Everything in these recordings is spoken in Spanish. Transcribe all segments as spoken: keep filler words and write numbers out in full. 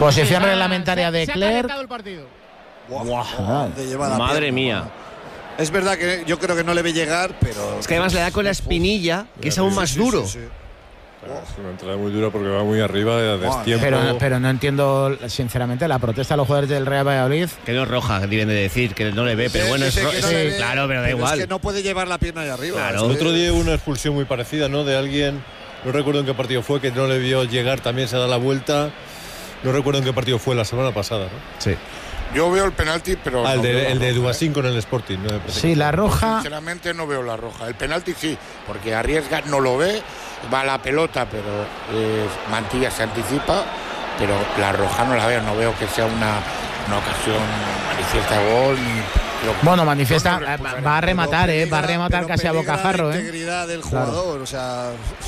Posición reglamentaria de Clerc. Wow, Madre pierna, mía. ¿no? Es verdad que yo creo que no le ve llegar, pero. Es que además le da con la espinilla, que es aún más sí, duro. Sí, sí, sí. Es una entrada muy dura porque va muy arriba de destiempo. Pero, pero no entiendo, sinceramente, la protesta de los jugadores del Real Valladolid. Que no es roja, que deben de decir, que no le ve, pero Sí, bueno, sí, es, que es no le ve, claro, pero da pero igual. Es que no puede llevar la pierna allá arriba. Claro. Es que- El otro día hubo una expulsión muy parecida, ¿no? De alguien, no recuerdo en qué partido fue, que no le vio llegar, también se da la vuelta. No recuerdo en qué partido fue, la semana pasada, ¿no? Sí. Yo veo el penalti, pero. Ah, el no veo de, la el de roja, Dubasín con el Sporting. ¿No? Sí, la roja. Sinceramente no veo la roja. El penalti sí, porque arriesga, no lo ve, va a la pelota, pero eh, Mantilla se anticipa, pero la roja no la veo, no veo que sea una, una ocasión manifiesta de gol. Ni, pero, Bueno, manifiesta, no, no, no, no, va a rematar, Pero eh, va a peligra- rematar pero casi a peligra bocajarro, la eh. integridad del jugador, o sea.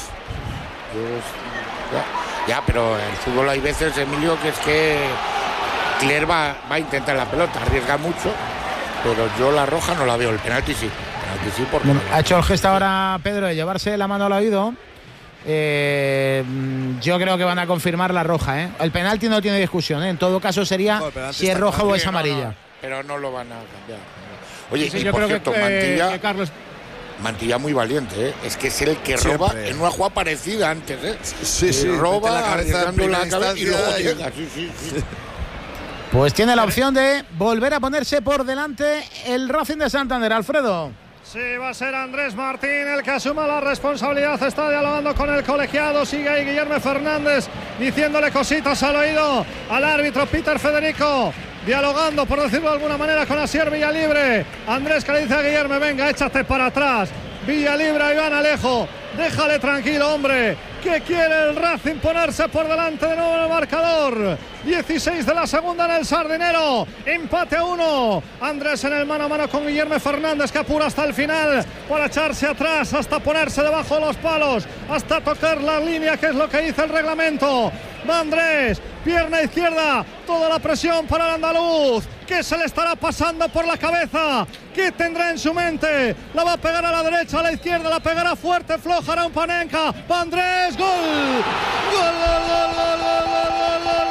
Ya, ya, pero en el fútbol hay veces, Emilio, que es que Clerc va, va a intentar la pelota, arriesga mucho, pero yo la roja no la veo, el penalti sí. El penalti sí porque Bueno, no la ha hecho el gesto ahora Pedro de llevarse la mano al oído. Eh, yo creo que van a confirmar la roja, ¿eh? El penalti no tiene discusión, ¿eh? En todo caso sería No, el penalti si es está roja claro. o es Sí, no, amarilla. no, pero no lo van a cambiar. Oye, Sí, y yo por creo cierto, que, Mantilla, que Carlos. Mantilla muy valiente, ¿eh? Es que es el que Siempre. roba en una jugada parecida antes, ¿eh? Sí, Que sí, roba mete la cabeza en arriesgando la primera cabeza y luego instancia y- llega. Sí, sí, sí. Pues tiene la opción de volver a ponerse por delante el Racing de Santander, Alfredo. Sí, va a ser Andrés Martín el que asuma la responsabilidad. Está dialogando con el colegiado. Sigue ahí Guillermo Fernández diciéndole cositas al oído al árbitro Peter Federico. Dialogando, por decirlo de alguna manera, con Asier Villalibre. Andrés que le dice a Guillermo: venga, échate para atrás. Villalibre a Iván Alejo. Déjale tranquilo, hombre. Que quiere el Racing ponerse por delante de nuevo en el marcador. dieciséis de la segunda en el Sardinero. Empate a uno. Andrés en el mano a mano con Guillermo Fernández, que apura hasta el final para echarse atrás, hasta ponerse debajo de los palos, hasta tocar la línea, que es lo que dice el reglamento. Va Andrés, pierna izquierda, toda la presión para el andaluz. ¿Qué se le estará pasando por la cabeza? ¿Qué tendrá en su mente? La va a pegar a la derecha, a la izquierda, la pegará fuerte, floja, hará un Panenka. Va Andrés, gol. Gol, gol, gol, gol, gol, gol, gol,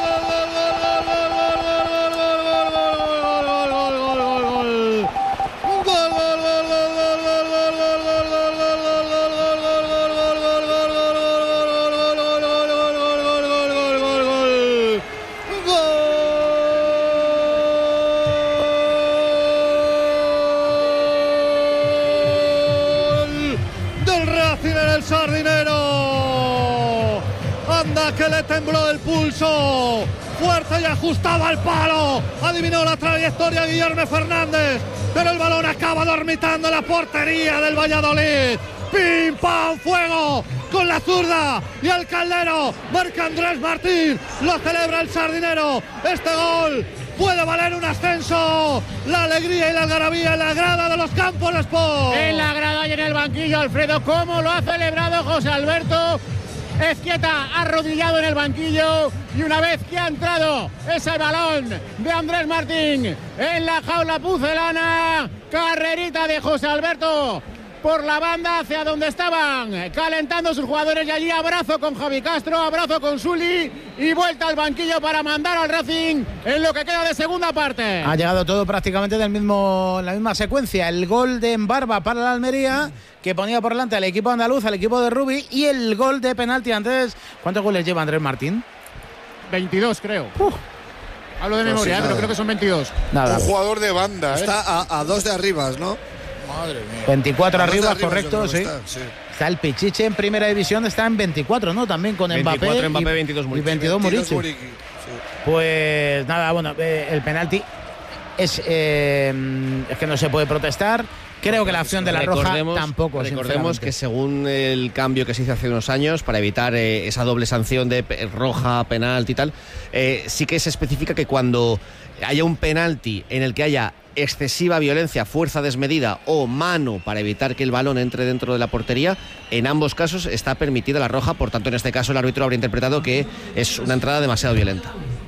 Sardinero. Anda que le tembló el pulso. Fuerte y ajustado al palo. Adivinó la trayectoria Guillermo Fernández, pero el balón acaba dormitando en la portería del Valladolid. ¡Pim, pam, fuego! Con la zurda y el Caldero. Marca Andrés Martín. Lo celebra el Sardinero. Este gol puede valer un ascenso. La alegría y la algarabía en la grada de los Campos Sport. En la grada y en el banquillo, Alfredo, ¿cómo lo ha celebrado José Alberto Ezquieta? Arrodillado en el banquillo, y una vez que ha entrado ese balón de Andrés Martín en la jaula pucelana, carrerita de José Alberto por la banda hacia donde estaban calentando sus jugadores, y allí abrazo con Javi Castro, abrazo con Suli y vuelta al banquillo para mandar al Racing en lo que queda de segunda parte. Ha llegado todo prácticamente del mismo, en la misma secuencia. El gol de Embarba para la Almería, que ponía por delante al equipo andaluz, al equipo de Rubi, y el gol de penalti antes. ¿Cuántos goles lleva Andrés Martín? veintidós, creo. Uf. Hablo de memoria, sí, ¿eh? Pero creo que son veintidós. Nada. Un jugador de banda, ¿eh? Está a, a dos de arriba, ¿no? Madre mía. veinticuatro A dos de arriba, arriba, correcto, yo creo sí. que está, sí. Está el Pichichi en primera división, está en veinticuatro, ¿no? También con Mbappé. veinticuatro Mbappé, y, veintidós y Muriqui. veintidós Muriqui. Muriqui, sí. Pues nada, bueno, eh, el penalti es, eh, es que no se puede protestar. Creo que la acción de la roja tampoco. Recordemos que según el cambio que se hizo hace unos años para evitar eh, esa doble sanción de pe- roja, penalti y tal, eh, sí que se especifica que cuando haya un penalti en el que haya excesiva violencia, fuerza desmedida o mano para evitar que el balón entre dentro de la portería, en ambos casos está permitida la roja. Por tanto, en este caso el árbitro habría interpretado que es una entrada demasiado violenta.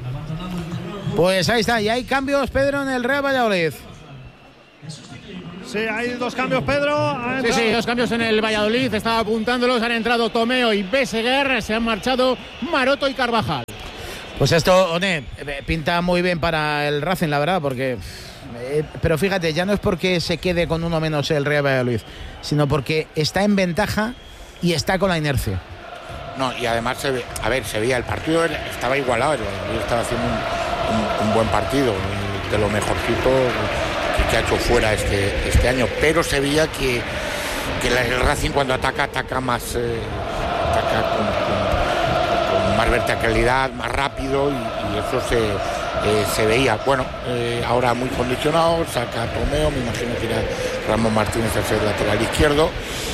Pues ahí está, y hay cambios, Pedro, en el Real Valladolid. Sí, hay dos cambios, Pedro. Ha Sí, entrado- sí, dos cambios en el Valladolid, estaba apuntándolos, han entrado Tomeo y Beseguer, se han marchado Maroto y Carvajal. Pues esto, One, pinta muy bien para el Racing, la verdad, porque... Eh, pero fíjate, ya no es porque se quede con uno menos el Real Valladolid, sino porque está en ventaja y está con la inercia. No, y además, se ve, a ver, se veía, el partido estaba igualado, el Valladolid estaba haciendo un, un, un buen partido, de lo mejorcito que, que ha hecho fuera este, este año, pero se veía que, que el Racing cuando ataca, ataca más, eh, ataca con, con, con más verticalidad, más rápido, y, y eso se, eh, se veía. Bueno, eh, ahora muy condicionado, saca a Tomeo, me imagino que irá Ramón Martínez a ser lateral izquierdo.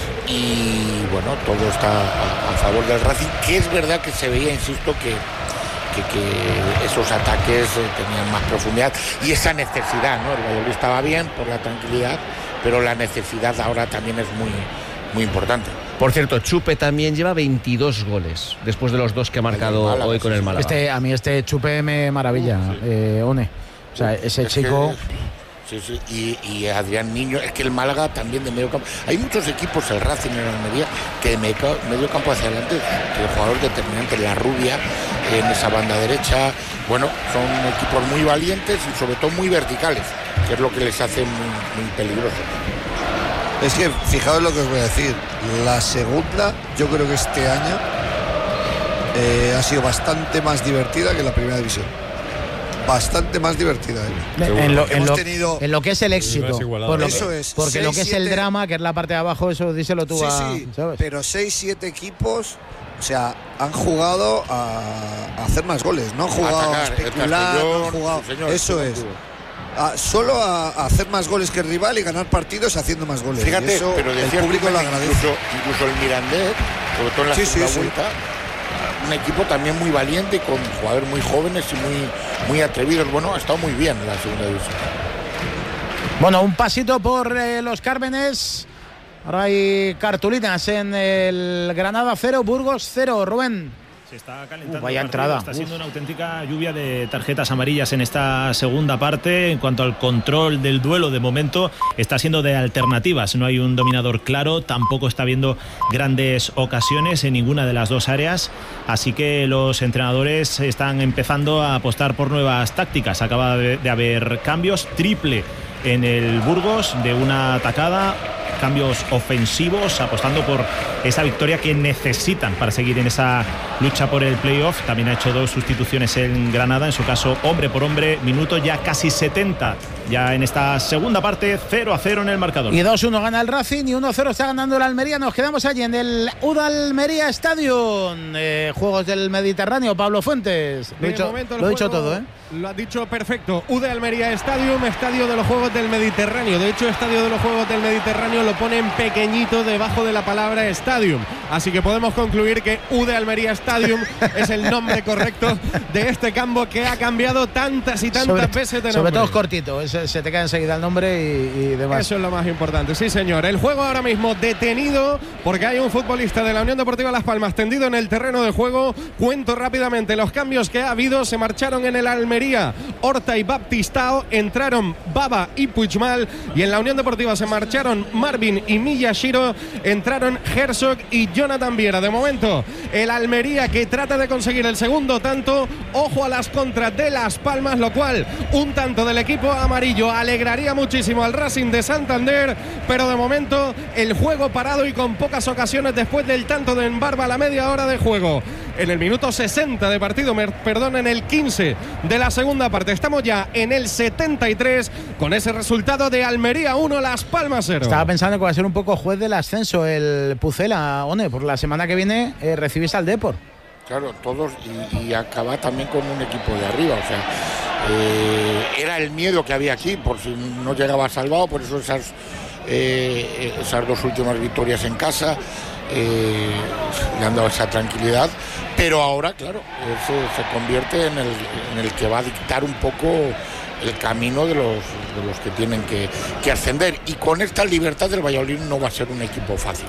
Y bueno, todo está a, a favor del Racing, que es verdad que se veía, insisto, que, que, que esos ataques eh, tenían más profundidad y esa necesidad, ¿no? El Valladolid estaba bien por la tranquilidad, pero la necesidad ahora también es muy, muy importante. Por cierto, Chupe también lleva veintidós goles, después de los dos que ha marcado Málaga, hoy con el Málaga. Este, a mí este Chupe me maravilla, sí. eh, One. O sea, ese es chico... Que... Sí, sí, y, y Adrián Niño, es que el Málaga también de medio campo. Hay muchos equipos, el Racing, el Almería, que de medio, medio campo hacia adelante, que el jugador determinante, la Rubia, en esa banda derecha, bueno, son equipos muy valientes y sobre todo muy verticales, que es lo que les hace muy, muy peligrosos. Es que, fijaos lo que os voy a decir, la segunda, yo creo que este año eh, ha sido bastante más divertida que la primera división. Bastante más divertida. ¿eh? En, lo, en, lo, tenido... en lo que es el éxito. Por lo eso que, es. Porque seis, lo que es el siete... drama, que es la parte de abajo, eso díselo tú sí, a. Sí, ¿sabes? Pero seis, siete equipos, o sea, han jugado a, a hacer más goles. No han jugado a, atacar, a especular, no han jugado. Sí, señor, eso es. A, solo a, a hacer más goles que el rival y ganar partidos haciendo más goles. Fíjate, eso, pero el público lo agradece. Incluso, incluso el Mirandés, sobre todo en la sí, segunda sí, vuelta. Sí. Un equipo también muy valiente, con jugadores muy jóvenes y muy, muy atrevidos. Bueno, ha estado muy bien la segunda división. Bueno, un pasito por eh, los Cármenes. Ahora hay cartulinas en el Granada cero, Burgos cero. Rubén. Se está calentando. Uh, vaya entrada. Está siendo una auténtica lluvia de tarjetas amarillas en esta segunda parte. En cuanto al control del duelo, de momento está siendo de alternativas. No hay un dominador claro, tampoco está habiendo grandes ocasiones en ninguna de las dos áreas. Así que los entrenadores están empezando a apostar por nuevas tácticas. Acaba de, de haber cambios, triple en el Burgos de una atacada. Cambios ofensivos, apostando por esa victoria que necesitan para seguir en esa lucha por el playoff. También ha hecho dos sustituciones en Granada, en su caso hombre por hombre, minuto ya casi setenta, ya en esta segunda parte, cero a cero en el marcador. Y dos uno gana el Racing y uno a cero está ganando el Almería. Nos quedamos allí en el U D Almería Stadium, eh, Juegos del Mediterráneo. Pablo Fuentes, lo he dicho, lo he dicho todo, ¿eh? Lo has dicho perfecto. U D Almería Stadium, estadio de los Juegos del Mediterráneo. De hecho, estadio de los Juegos del Mediterráneo lo ponen pequeñito debajo de la palabra Stadium. Así que podemos concluir que U D Almería Stadium es el nombre correcto de este campo que ha cambiado tantas y tantas sobre, veces de nombre. Sobre todo es cortito, es, se te queda enseguida el nombre y, y demás. Eso es lo más importante, sí señor. El juego ahora mismo detenido porque hay un futbolista de la Unión Deportiva Las Palmas tendido en el terreno de juego. Cuento rápidamente los cambios que ha habido. Se marcharon en el Almería Horta y Baptistao, entraron Baba y Puigmal, y en la Unión Deportiva se marcharon Marvin y Miyashiro, entraron Herzog y Jonathan Viera. De momento el Almería que trata de conseguir el segundo tanto, ojo a las contras de Las Palmas, lo cual un tanto del equipo amarillo alegraría muchísimo al Racing de Santander, pero de momento el juego parado y con pocas ocasiones después del tanto de Embarba a la media hora de juego. En el minuto sesenta de partido, perdón, en el quince de la segunda parte. Estamos ya en el setenta y tres con ese resultado de Almería uno, Las Palmas cero. Estaba pensando que va a ser un poco juez del ascenso el Pucela, One, por la semana que viene eh, recibís al Depor. Claro, todos, y, y acaba también con un equipo de arriba, o sea, eh, era el miedo que había aquí, por si no llegaba salvado, por eso esas, eh, esas dos últimas victorias en casa eh, le han dado esa tranquilidad. Pero ahora, claro, se, se convierte en el, en el que va a dictar un poco el camino de los, de los que tienen que, que ascender. Y con esta libertad del Valladolid no va a ser un equipo fácil.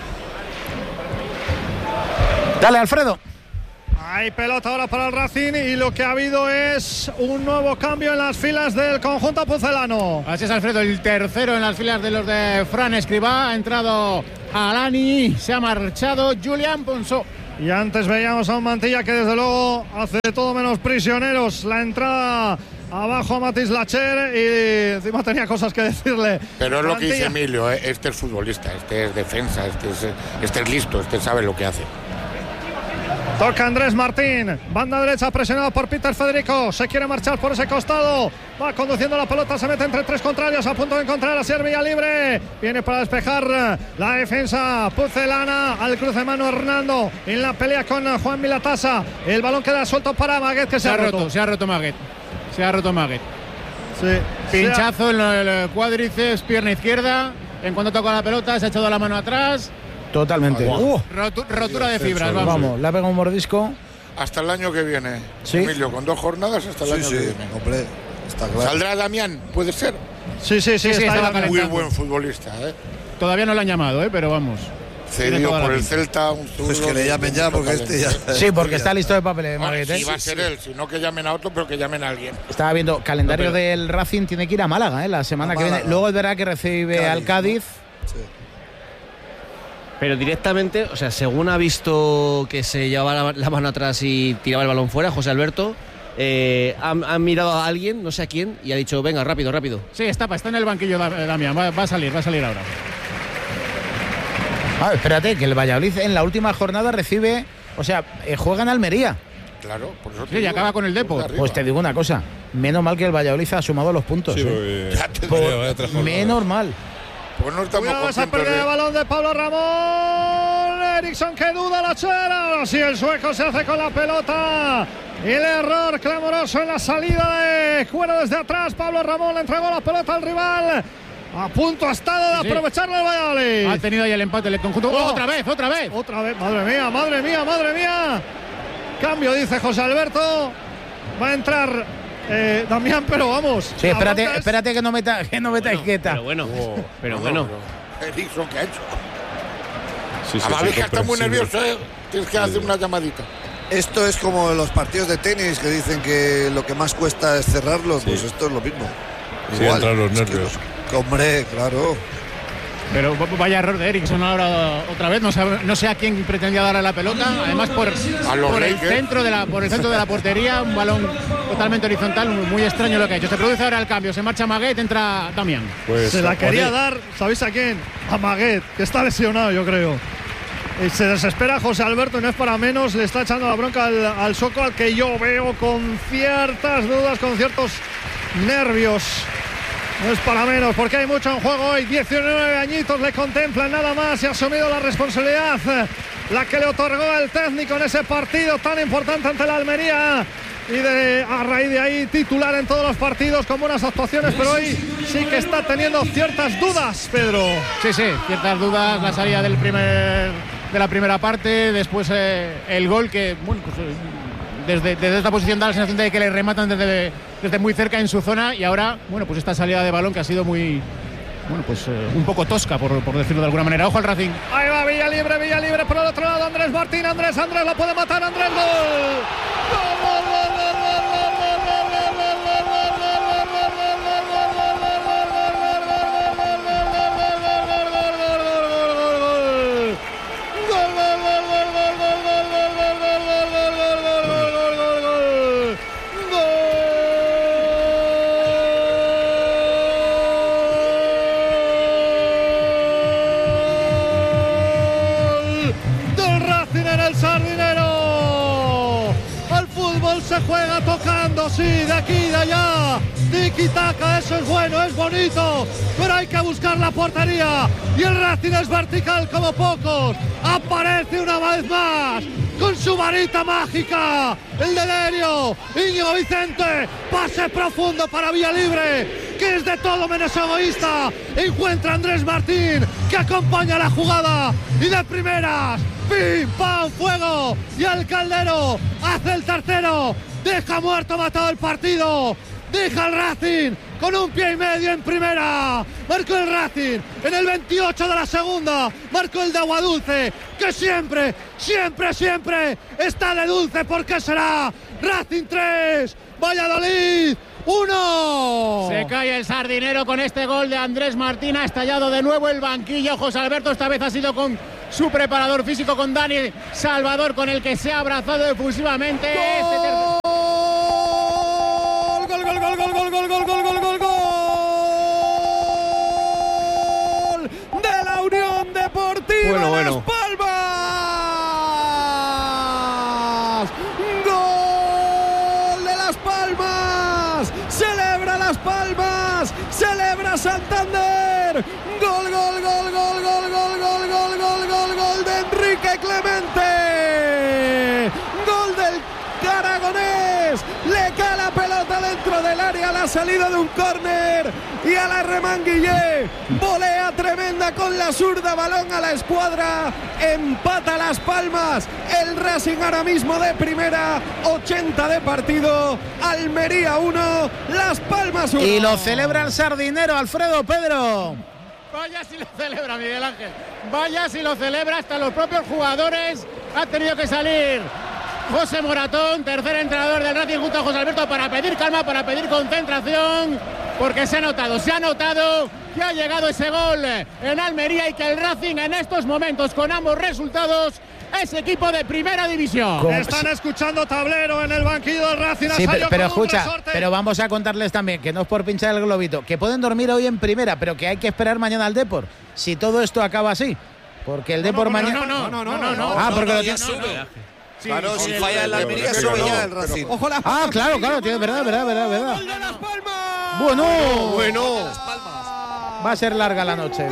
Dale, Alfredo. Hay pelota ahora para el Racing y lo que ha habido es un nuevo cambio en las filas del conjunto pucelano. Así es, Alfredo, el tercero en las filas de los de Fran Escribá. Ha entrado Alani, se ha marchado Julián Ponsó. Y antes veíamos a un Mantilla que desde luego hace todo menos prisioneros. La entrada abajo a Matis Lacher y encima tenía cosas que decirle. Pero es lo Mantilla. que dice Emilio, ¿eh? Este es futbolista, este es defensa, este es, este es listo, este sabe lo que hace. Toca Andrés Martín, banda derecha presionado por Peter Federico, se quiere marchar por ese costado, va conduciendo la pelota, se mete entre tres contrarios, a punto de encontrar a Servia libre, viene para despejar la defensa Pucelana, al cruce de mano Hernando, en la pelea con Juan Milatasa, el balón queda suelto para Maguet que se, se ha roto. roto. Se ha roto Maguet, se ha roto Maguet. Sí, Pinchazo en el cuádriceps, pierna izquierda, en cuanto toca la pelota se ha echado la mano atrás. Totalmente. Uh, Rotu rotura de fibras, vamos. Vamos, le ha pegado un mordisco. Hasta el año que viene, ¿Sí? Emilio, con dos jornadas hasta el Sí, año sí, que viene. hombre, está claro. ¿Saldrá Damián? ¿Puede ser? Sí, sí, sí, Sí, sí, está estaba ahí. calentando. Muy buen futbolista, ¿eh? Todavía no lo han llamado, ¿eh? Pero vamos. Cedido toda la por el pinta. Celta. Un Pues que le llamen ya, porque este ya. Sí, porque está listo de papeles, Bueno, Maguet, ¿eh? si va a ser él, si no que llamen a otro, pero que llamen a alguien. Estaba viendo calendario No, pero- del Racing, tiene que ir a Málaga, ¿eh? La semana A que viene. Málaga. Luego es verdad que recibe Cádiz, al Cádiz. Sí. Pero directamente, o sea, según ha visto que se llevaba la, la mano atrás y tiraba el balón fuera, José Alberto, eh, ha, ha mirado a alguien, no sé a quién, y ha dicho, venga, rápido, rápido. Sí, está, está en el banquillo Damián, va, va a salir, va a salir ahora. Ah, espérate, que el Valladolid en la última jornada recibe, o sea, eh, juega en Almería. Claro, por eso te Sí, y digo, acaba con el Depor. de arriba. Pues te digo una cosa, menos mal que el Valladolid ha sumado los puntos. Sí, ¿eh? porque- Ya te Por- digo, vaya tres jornadas. menos mal. pues no estamos Cuidado esa contentos pérdida de de... balón de Pablo Ramón. Eriksson que duda la chera. Ahora sí el sueco se hace con la pelota. Y el error clamoroso en la salida de Cuero desde atrás. Pablo Ramón le entregó la pelota al rival. A punto ha estado de Sí. aprovecharlo el Valladolid. Ha tenido ahí el empate el conjunto. Oh. ¡Otra vez, otra vez! Otra vez, madre mía, madre mía, madre mía. Cambio, dice José Alberto. Va a entrar eh, Damián, pero vamos. Sí, la espérate, bronca es- espérate que no meta, que no meta Izquierda. Pero bueno, Oh, pero no, bueno. pero Eriksson, ¿qué ha hecho? Sí, sí, Amavica sí, está muy comprensible. nervioso, ¿eh? Tienes que hacer una llamadita. Esto es como los partidos de tenis que dicen que lo que más cuesta es cerrarlos, pues esto es lo mismo. Sí, entran los es que nervios. los- hombre, claro. Pero vaya error de Eriksson ahora otra vez. No sé, no sé a quién pretendía darle la pelota. Además por, A los por el Lakers. centro de la por el centro de la portería, un balón totalmente horizontal, muy, muy extraño lo que ha hecho. Se produce ahora el cambio, se marcha Maguet, entra Damián. Pues, Se la quería joder, dar, ¿sabéis a quién? A Maguet, que está lesionado, yo creo. Y se desespera José Alberto y no es para menos, le está echando la bronca al, al Soco, al que yo veo con ciertas dudas, con ciertos nervios. No es para menos, porque hay mucho en juego hoy. diecinueve añitos le contemplan nada más y ha asumido la responsabilidad, la que le otorgó el técnico en ese partido tan importante ante la Almería. Y de, a raíz de ahí titular en todos los partidos con buenas actuaciones, pero hoy sí que está teniendo ciertas dudas, Pedro. Sí, sí, ciertas dudas, la salida del primer de la primera parte, después eh, el gol que, bueno, pues eh, desde, desde esta posición da la sensación de que le rematan desde, desde muy cerca en su zona y ahora, bueno, pues esta salida de balón que ha sido muy, bueno, pues eh, un poco tosca, por, por decirlo de alguna manera. Ojo al Racing. Ahí va Villa Libre, Villa Libre por el otro lado, Andrés Martín, Andrés, Andrés, lo puede matar, Andrés, gol. Gol, gol, gol, gol, gol, gol, gol, gol, gol, del Racing en el Sardinero. El fútbol se juega tocando, sí, de aquí y de allá. Tiki-taka, eso es bueno, es bonito, pero hay que buscar la portería. Y el Racing es vertical como pocos. Aparece una vez más con su varita mágica. El delirio, Íñigo Vicente, pase profundo para Villa Libre, que es de todo menos egoísta. Encuentra a Andrés Martín, que acompaña la jugada. Y de primeras, pim, pam, fuego. Y el Caldero hace el tercero. Deja muerto, matado el partido. Deja el Racing con un pie y medio en primera. Marcó el Racing en el veintiocho de la segunda. Marcó el de Aguadulce, que siempre, siempre, siempre está de dulce. porque será? Racing tres, Valladolid uno. Se cae el Sardinero con este gol de Andrés Martín. Ha estallado de nuevo el banquillo. José Alberto esta vez ha sido con su preparador físico, con Dani Salvador, con el que se ha abrazado efusivamente. ¡Gol! Este ¡Gol, gol, gol, gol, gol, gol, gol, gol, gol, gol, gol! De la Unión Deportiva bueno, Las bueno. Palmas. ¡Gol de Las Palmas! ¡Celebra Las Palmas! ¡Celebra Santander! ¡Gol, gol, gol, gol, gol, gol, gol, gol, gol, gol, gol de Enrique Clemente! ¡Gol del aragonés! Le cae la pelota dentro del área a la salida de un córner y a la Remanguillé. Volea tremenda con la zurda, balón a la escuadra. Empata Las Palmas. El Racing ahora mismo de primera, ochenta de partido. Almería uno, Las Palmas uno. Y lo celebra el Sardinero, Alfredo, Pedro. Vaya si lo celebra, Miguel Ángel. Vaya si lo celebra, hasta los propios jugadores. Ha tenido que salir José Moratón, tercer entrenador del Racing, junto a José Alberto, para pedir calma, para pedir concentración, porque se ha notado, se ha notado que ha llegado ese gol en Almería y que el Racing en estos momentos, con ambos resultados, es equipo de primera división. Están escuchando tablero en el banquillo del Racing. Sí, pero, pero escucha, pero vamos a contarles también, que no es por pinchar el globito, que pueden dormir hoy en primera, pero que hay que esperar mañana al Depor, si todo esto acaba así. Porque el Depor no, no, mañana... No, no, no, no, no. Ah, porque no, lo ya tiene... sube. Sí, claro, sí, si el, falla el Almería, sube ya el Racing. Ojo la Ah, claro, claro, tiene verdad, verdad, verdad, verdad. ¡Gol de Las Palmas! Bueno, Bueno. Las Palmas. va a ser larga la noche.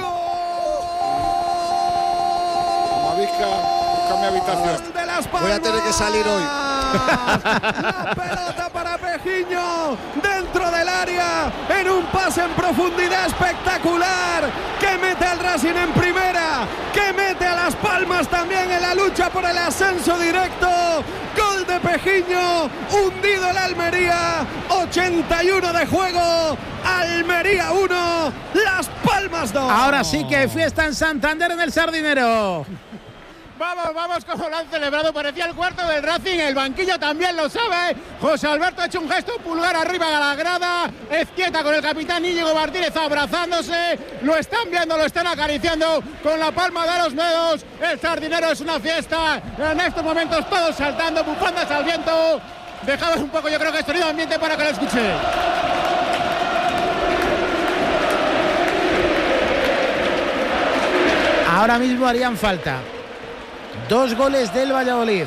Mavisca, busca mi habitación. De Las Palmas. Voy a tener que salir hoy. La pelota para Pejiño dentro del área en un pase en profundidad espectacular que mete al Racing en primera, que mete a Las Palmas también en la lucha por el ascenso directo. Gol de Pejiño, hundido el Almería, ochenta y uno de juego, Almería uno, Las Palmas dos. Ahora sí que hay fiesta en Santander en el Sardinero. Vamos, vamos, como lo han celebrado. Parecía el cuarto del Racing, el banquillo también lo sabe. José Alberto ha hecho un gesto, pulgar arriba a la grada. Ezquieta con el capitán Íñigo Martínez abrazándose. Lo están viendo, lo están acariciando con la palma de los dedos. El Sardinero es una fiesta. En estos momentos todos saltando, bufandas al viento. Dejamos un poco, yo creo que sonido ambiente para que lo escuche. Ahora mismo harían falta dos goles del Valladolid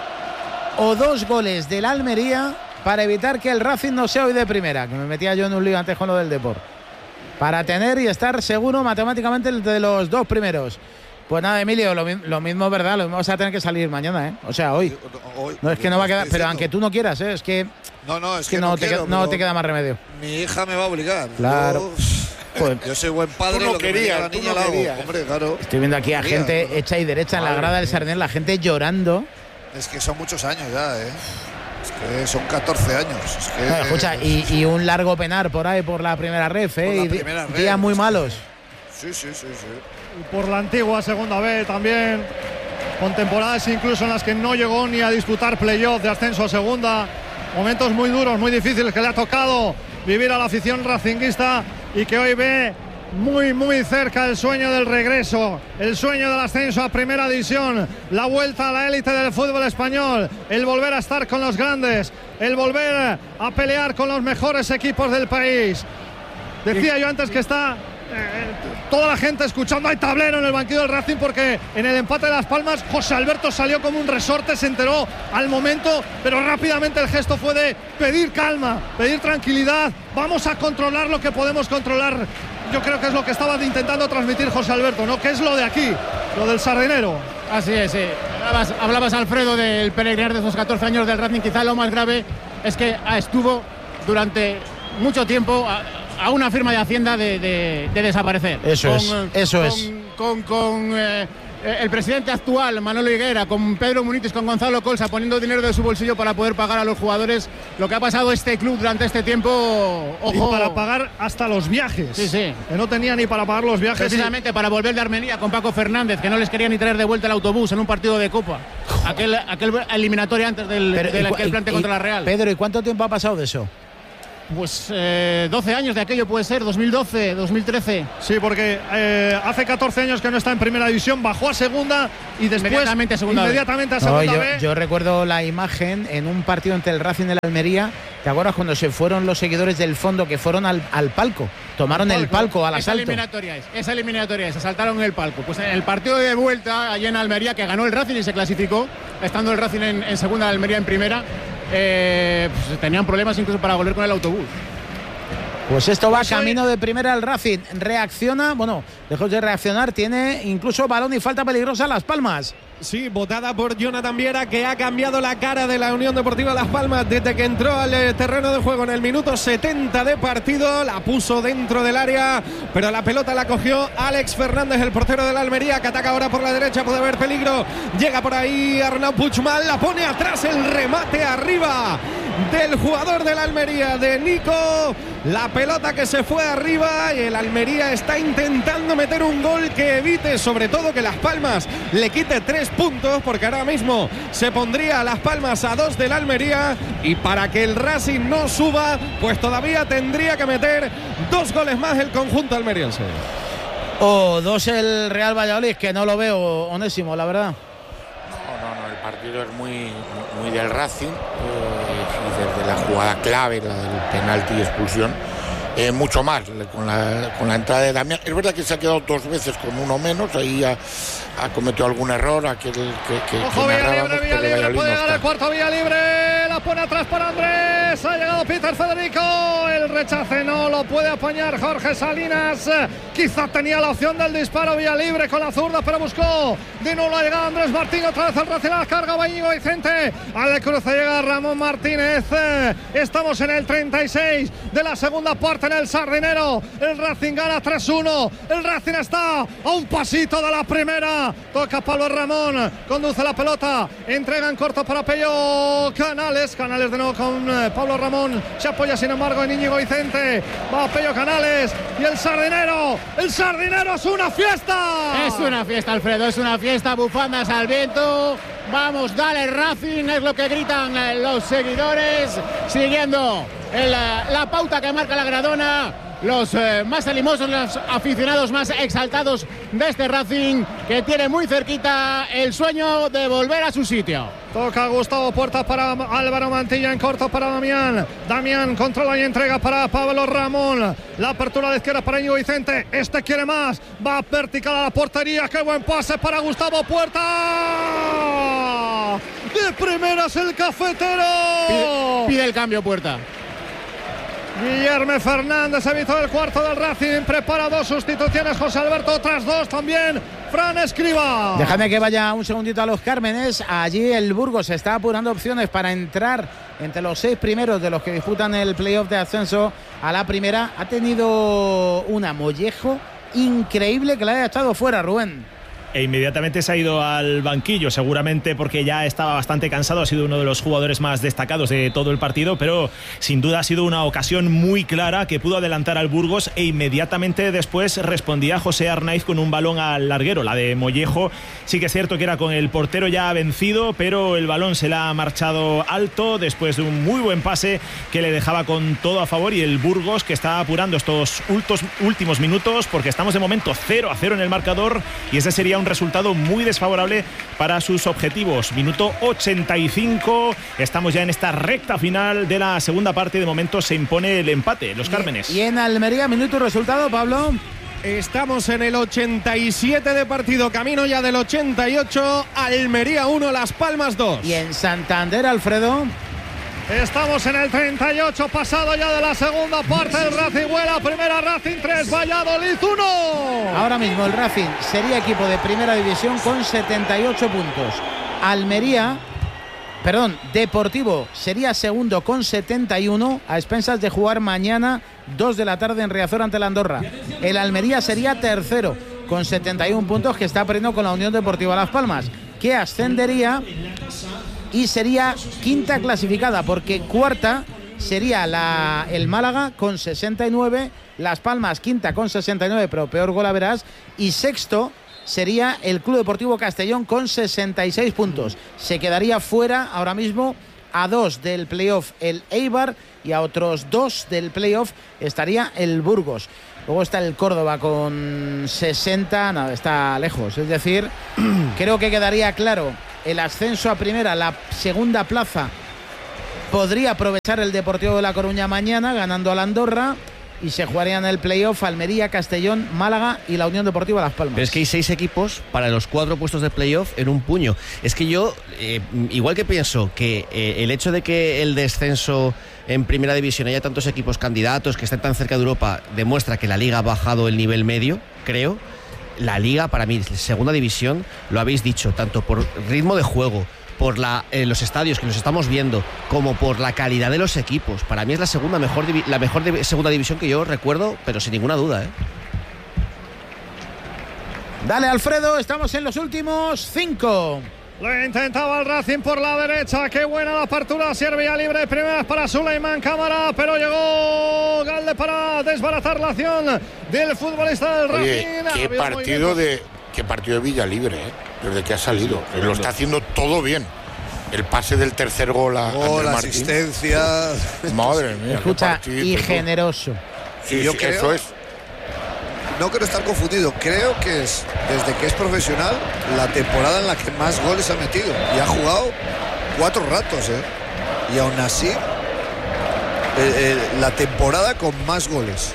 o dos goles del Almería para evitar que el Racing no sea hoy de primera, que me metía yo en un lío antes con lo del Depor, para tener y estar seguro matemáticamente de los dos primeros. Pues nada, Emilio, lo, lo mismo es verdad, lo mismo vas a tener que salir mañana, ¿eh? O sea, hoy. hoy no es que no va a quedar, pero aunque tú no quieras, ¿eh? Es que no, no, es, es que, que no, no, te, quiero, no te queda más remedio. Mi hija me va a obligar. Claro. Yo, pues, yo soy buen padre, no lo que querías, me diga la niña no la hago. querías. Hombre, claro. Estoy viendo aquí a gente no. hecha y derecha en la grada del Sardinero, la gente llorando. Es que son muchos años ya, ¿eh? Es que son catorce años. Es que, no, escucha, eh, y, y un largo penar por ahí por la primera ref, ¿eh? la Y primera di- ref, días muy sí. malos. Sí, sí, sí, sí. Por la antigua segunda B también, con temporadas incluso en las que no llegó ni a disputar playoff de ascenso a segunda. Momentos muy duros, muy difíciles que le ha tocado vivir a la afición racinguista y que hoy ve muy, muy cerca el sueño del regreso, el sueño del ascenso a primera división, la vuelta a la élite del fútbol español, el volver a estar con los grandes, el volver a pelear con los mejores equipos del país. Decía yo antes que está eh, toda la gente escuchando, hay tablero en el banquillo del Racing, porque en el empate de Las Palmas José Alberto salió como un resorte, se enteró al momento, pero rápidamente el gesto fue de pedir calma, pedir tranquilidad, vamos a controlar lo que podemos controlar. Yo creo que es lo que estaba intentando transmitir José Alberto, ¿no? Que es lo de aquí, lo del Sardinero. Así es, sí. Hablabas, hablabas, Alfredo, del peregrinar de esos catorce años del Racing. Quizá lo más grave es que estuvo durante mucho tiempo a, a una firma de Hacienda de, de, de desaparecer. Eso es, eso con, es. Con, con eh, el presidente actual, Manolo Higuera, con Pedro Munitis, con Gonzalo Colsa, poniendo dinero de su bolsillo para poder pagar a los jugadores lo que ha pasado este club durante este tiempo. Ojo. Y para pagar hasta los viajes. Sí, sí. Que no tenía ni para pagar los viajes. Precisamente y... para volver de Armenia con Paco Fernández, que no les quería ni traer de vuelta el autobús en un partido de Copa. Aquel, aquel eliminatorio antes del, Pero, del y, aquel y, plante y, contra la Real. Pedro, ¿y cuánto tiempo ha pasado de eso? pues eh, doce años de aquello, puede ser, dos mil doce, dos mil trece. Sí, porque eh, hace catorce años que no está en primera división, bajó a segunda y después inmediatamente a segunda, inmediatamente a segunda no, yo, B. Yo recuerdo la imagen en un partido entre el Racing y el Almería. ¿Te acuerdas cuando se fueron los seguidores del fondo que fueron al, al palco? Tomaron el palco al esa asalto. Eliminatoria es, esa eliminatoria es, asaltaron el palco. Pues en el partido de vuelta allí en Almería, que ganó el Racing y se clasificó, estando el Racing en, en segunda, el Almería en primera, eh, pues tenían problemas incluso para volver con el autobús. Pues esto va camino de primera al Racing. Reacciona, bueno, lejos de reaccionar, tiene incluso balón y falta peligrosa Las Palmas. Sí, votada por Jonathan Viera, que ha cambiado la cara de la Unión Deportiva Las Palmas desde que entró al eh, terreno de juego en el minuto setenta de partido. La puso dentro del área, pero la pelota la cogió Alex Fernández, el portero de la Almería, que ataca ahora por la derecha, puede haber peligro. Llega por ahí Arnau Puigmal, la pone atrás, el remate arriba del jugador de la Almería, de Nico. La pelota que se fue arriba y el Almería está intentando meter un gol que evite, sobre todo, que Las Palmas le quite tres puntos, porque ahora mismo se pondría Las Palmas a dos del Almería, y para que el Racing no suba, pues todavía tendría que meter dos goles más el conjunto almeriense. O oh, dos el Real Valladolid, que no lo veo, Onésimo, la verdad. No, no, no, el partido es muy, muy del Racing, eh, desde la jugada clave, la del penalti y expulsión, eh, mucho más con la, con la entrada de Damián. Es verdad que se ha quedado dos veces con uno menos, ahí ha, ha cometido algún error, aquel que, que, Ojo, que Villa Libre, Villa Libre, puede llegar al cuarto, Villa Libre, la pone atrás para Andrés, ha llegado Peter Federico, el rechace no lo puede apañar Jorge Salinas, quizá tenía la opción del disparo Villa Libre con la zurda, pero buscó de nuevo la llegada Andrés Martín, otra vez el Racing a la carga, va Íñigo Vicente, al cruce llega Ramón Martínez, estamos en el treinta y seis de la segunda parte en el Sardinero, el Racing gana tres uno, el Racing está a un pasito de la primera, toca Pablo Ramón, conduce la pelota, entrega en corto para Pello Canales, Canales de nuevo con eh, Pablo Ramón, se apoya sin embargo en Íñigo Vicente, va Pello Canales y el Sardinero, el Sardinero es una fiesta. Es una fiesta, Alfredo, es una fiesta, bufandas al viento, vamos, dale Racing, es lo que gritan eh, los seguidores, siguiendo el, la pauta que marca la Gradona. Los eh, más animosos, los aficionados más exaltados de este Racing, que tiene muy cerquita el sueño de volver a su sitio. Toca Gustavo Puerta para Álvaro Mantilla, en corto para Damián. Damián controla y entrega para Pablo Ramón. La apertura a la izquierda para Íñigo Vicente. Este quiere más. Va vertical a la portería. Qué buen pase para Gustavo Puerta. De primeras el cafetero. Pide, pide el cambio Puerta. Guillermo Fernández, ha visto el cuarto del Racing, prepara dos sustituciones José Alberto, otras dos también Fran Escribá. Déjame que vaya un segundito a Los Cármenes. Allí el Burgos está apurando opciones para entrar entre los seis primeros de los que disputan el playoff de ascenso a la primera. Ha tenido una Mollejo increíble que le haya estado fuera, Rubén. E inmediatamente se ha ido al banquillo, seguramente porque ya estaba bastante cansado, ha sido uno de los jugadores más destacados de todo el partido, pero sin duda ha sido una ocasión muy clara que pudo adelantar al Burgos, e inmediatamente después respondía José Arnaiz con un balón al larguero. La de Mollejo sí que es cierto que era con el portero ya vencido, pero el balón se le ha marchado alto después de un muy buen pase que le dejaba con todo a favor, y el Burgos que está apurando estos últimos minutos, porque estamos de momento cero a cero en el marcador, y ese sería un resultado muy desfavorable para sus objetivos. Minuto ochenta y cinco, estamos ya en esta recta final de la segunda parte. De momento se impone el empate, Los Cármenes. Y en Almería, minuto y resultado, Pablo. Estamos en el ochenta y siete de partido, camino ya del ochenta y ocho. Almería uno, Las Palmas dos. Y en Santander, Alfredo. Estamos en el treinta y ocho, pasado ya de la segunda parte. El Racing vuela, primera Racing tres, Valladolid uno. Ahora mismo el Racing sería equipo de primera división con setenta y ocho puntos. Almería, perdón, Deportivo sería segundo con setenta y uno, a expensas de jugar mañana dos de la tarde en Riazor ante la Andorra. El Almería sería tercero con setenta y uno puntos, que está perdiendo con la Unión Deportiva Las Palmas, que ascendería y sería quinta clasificada, porque cuarta sería la, el Málaga con sesenta y nueve, Las Palmas quinta con sesenta y nueve, pero peor gol a verás, y sexto sería el Club Deportivo Castellón con sesenta y seis puntos. Se quedaría fuera ahora mismo a dos del playoff el Eibar y a otros dos del playoff estaría el Burgos. Luego está el Córdoba con sesenta, nada, está lejos. Es decir, creo que quedaría claro el ascenso a primera, la segunda plaza podría aprovechar el Deportivo de La Coruña mañana ganando a la Andorra y se jugarían el playoff Almería, Castellón, Málaga y la Unión Deportiva Las Palmas. Pero es que hay seis equipos para los cuatro puestos de playoff en un puño. Es que yo, eh, igual que pienso que eh, el hecho de que el descenso en primera división haya tantos equipos candidatos que estén tan cerca de Europa demuestra que la liga ha bajado el nivel medio, creo. La liga, para mí, segunda división, lo habéis dicho, tanto por ritmo de juego, por la, eh, los estadios que los estamos viendo, como por la calidad de los equipos. Para mí es la segunda mejor, divi- la mejor div- segunda división que yo recuerdo, pero sin ninguna duda, ¿eh? Dale, Alfredo, estamos en los últimos cinco. Lo intentaba el Racing por la derecha. Qué buena la apertura. Servía libre. Primeras para Suleiman Cámara. Pero llegó Galde para desbaratar la acción del futbolista del Racing. Oye, qué partido de qué partido de Villalibre, ¿eh? Desde que ha salido. Sí, lo está haciendo todo bien. El pase del tercer gol a gol, Andrés asistencia. Martín. Madre mía. Escucha, y generoso. Sí, yo sí, creo, eso es. No quiero estar confundido. Creo que es, desde que es profesional, la temporada en la que más goles ha metido. Y ha jugado cuatro ratos, ¿eh? Y aún así, eh, eh, la temporada con más goles.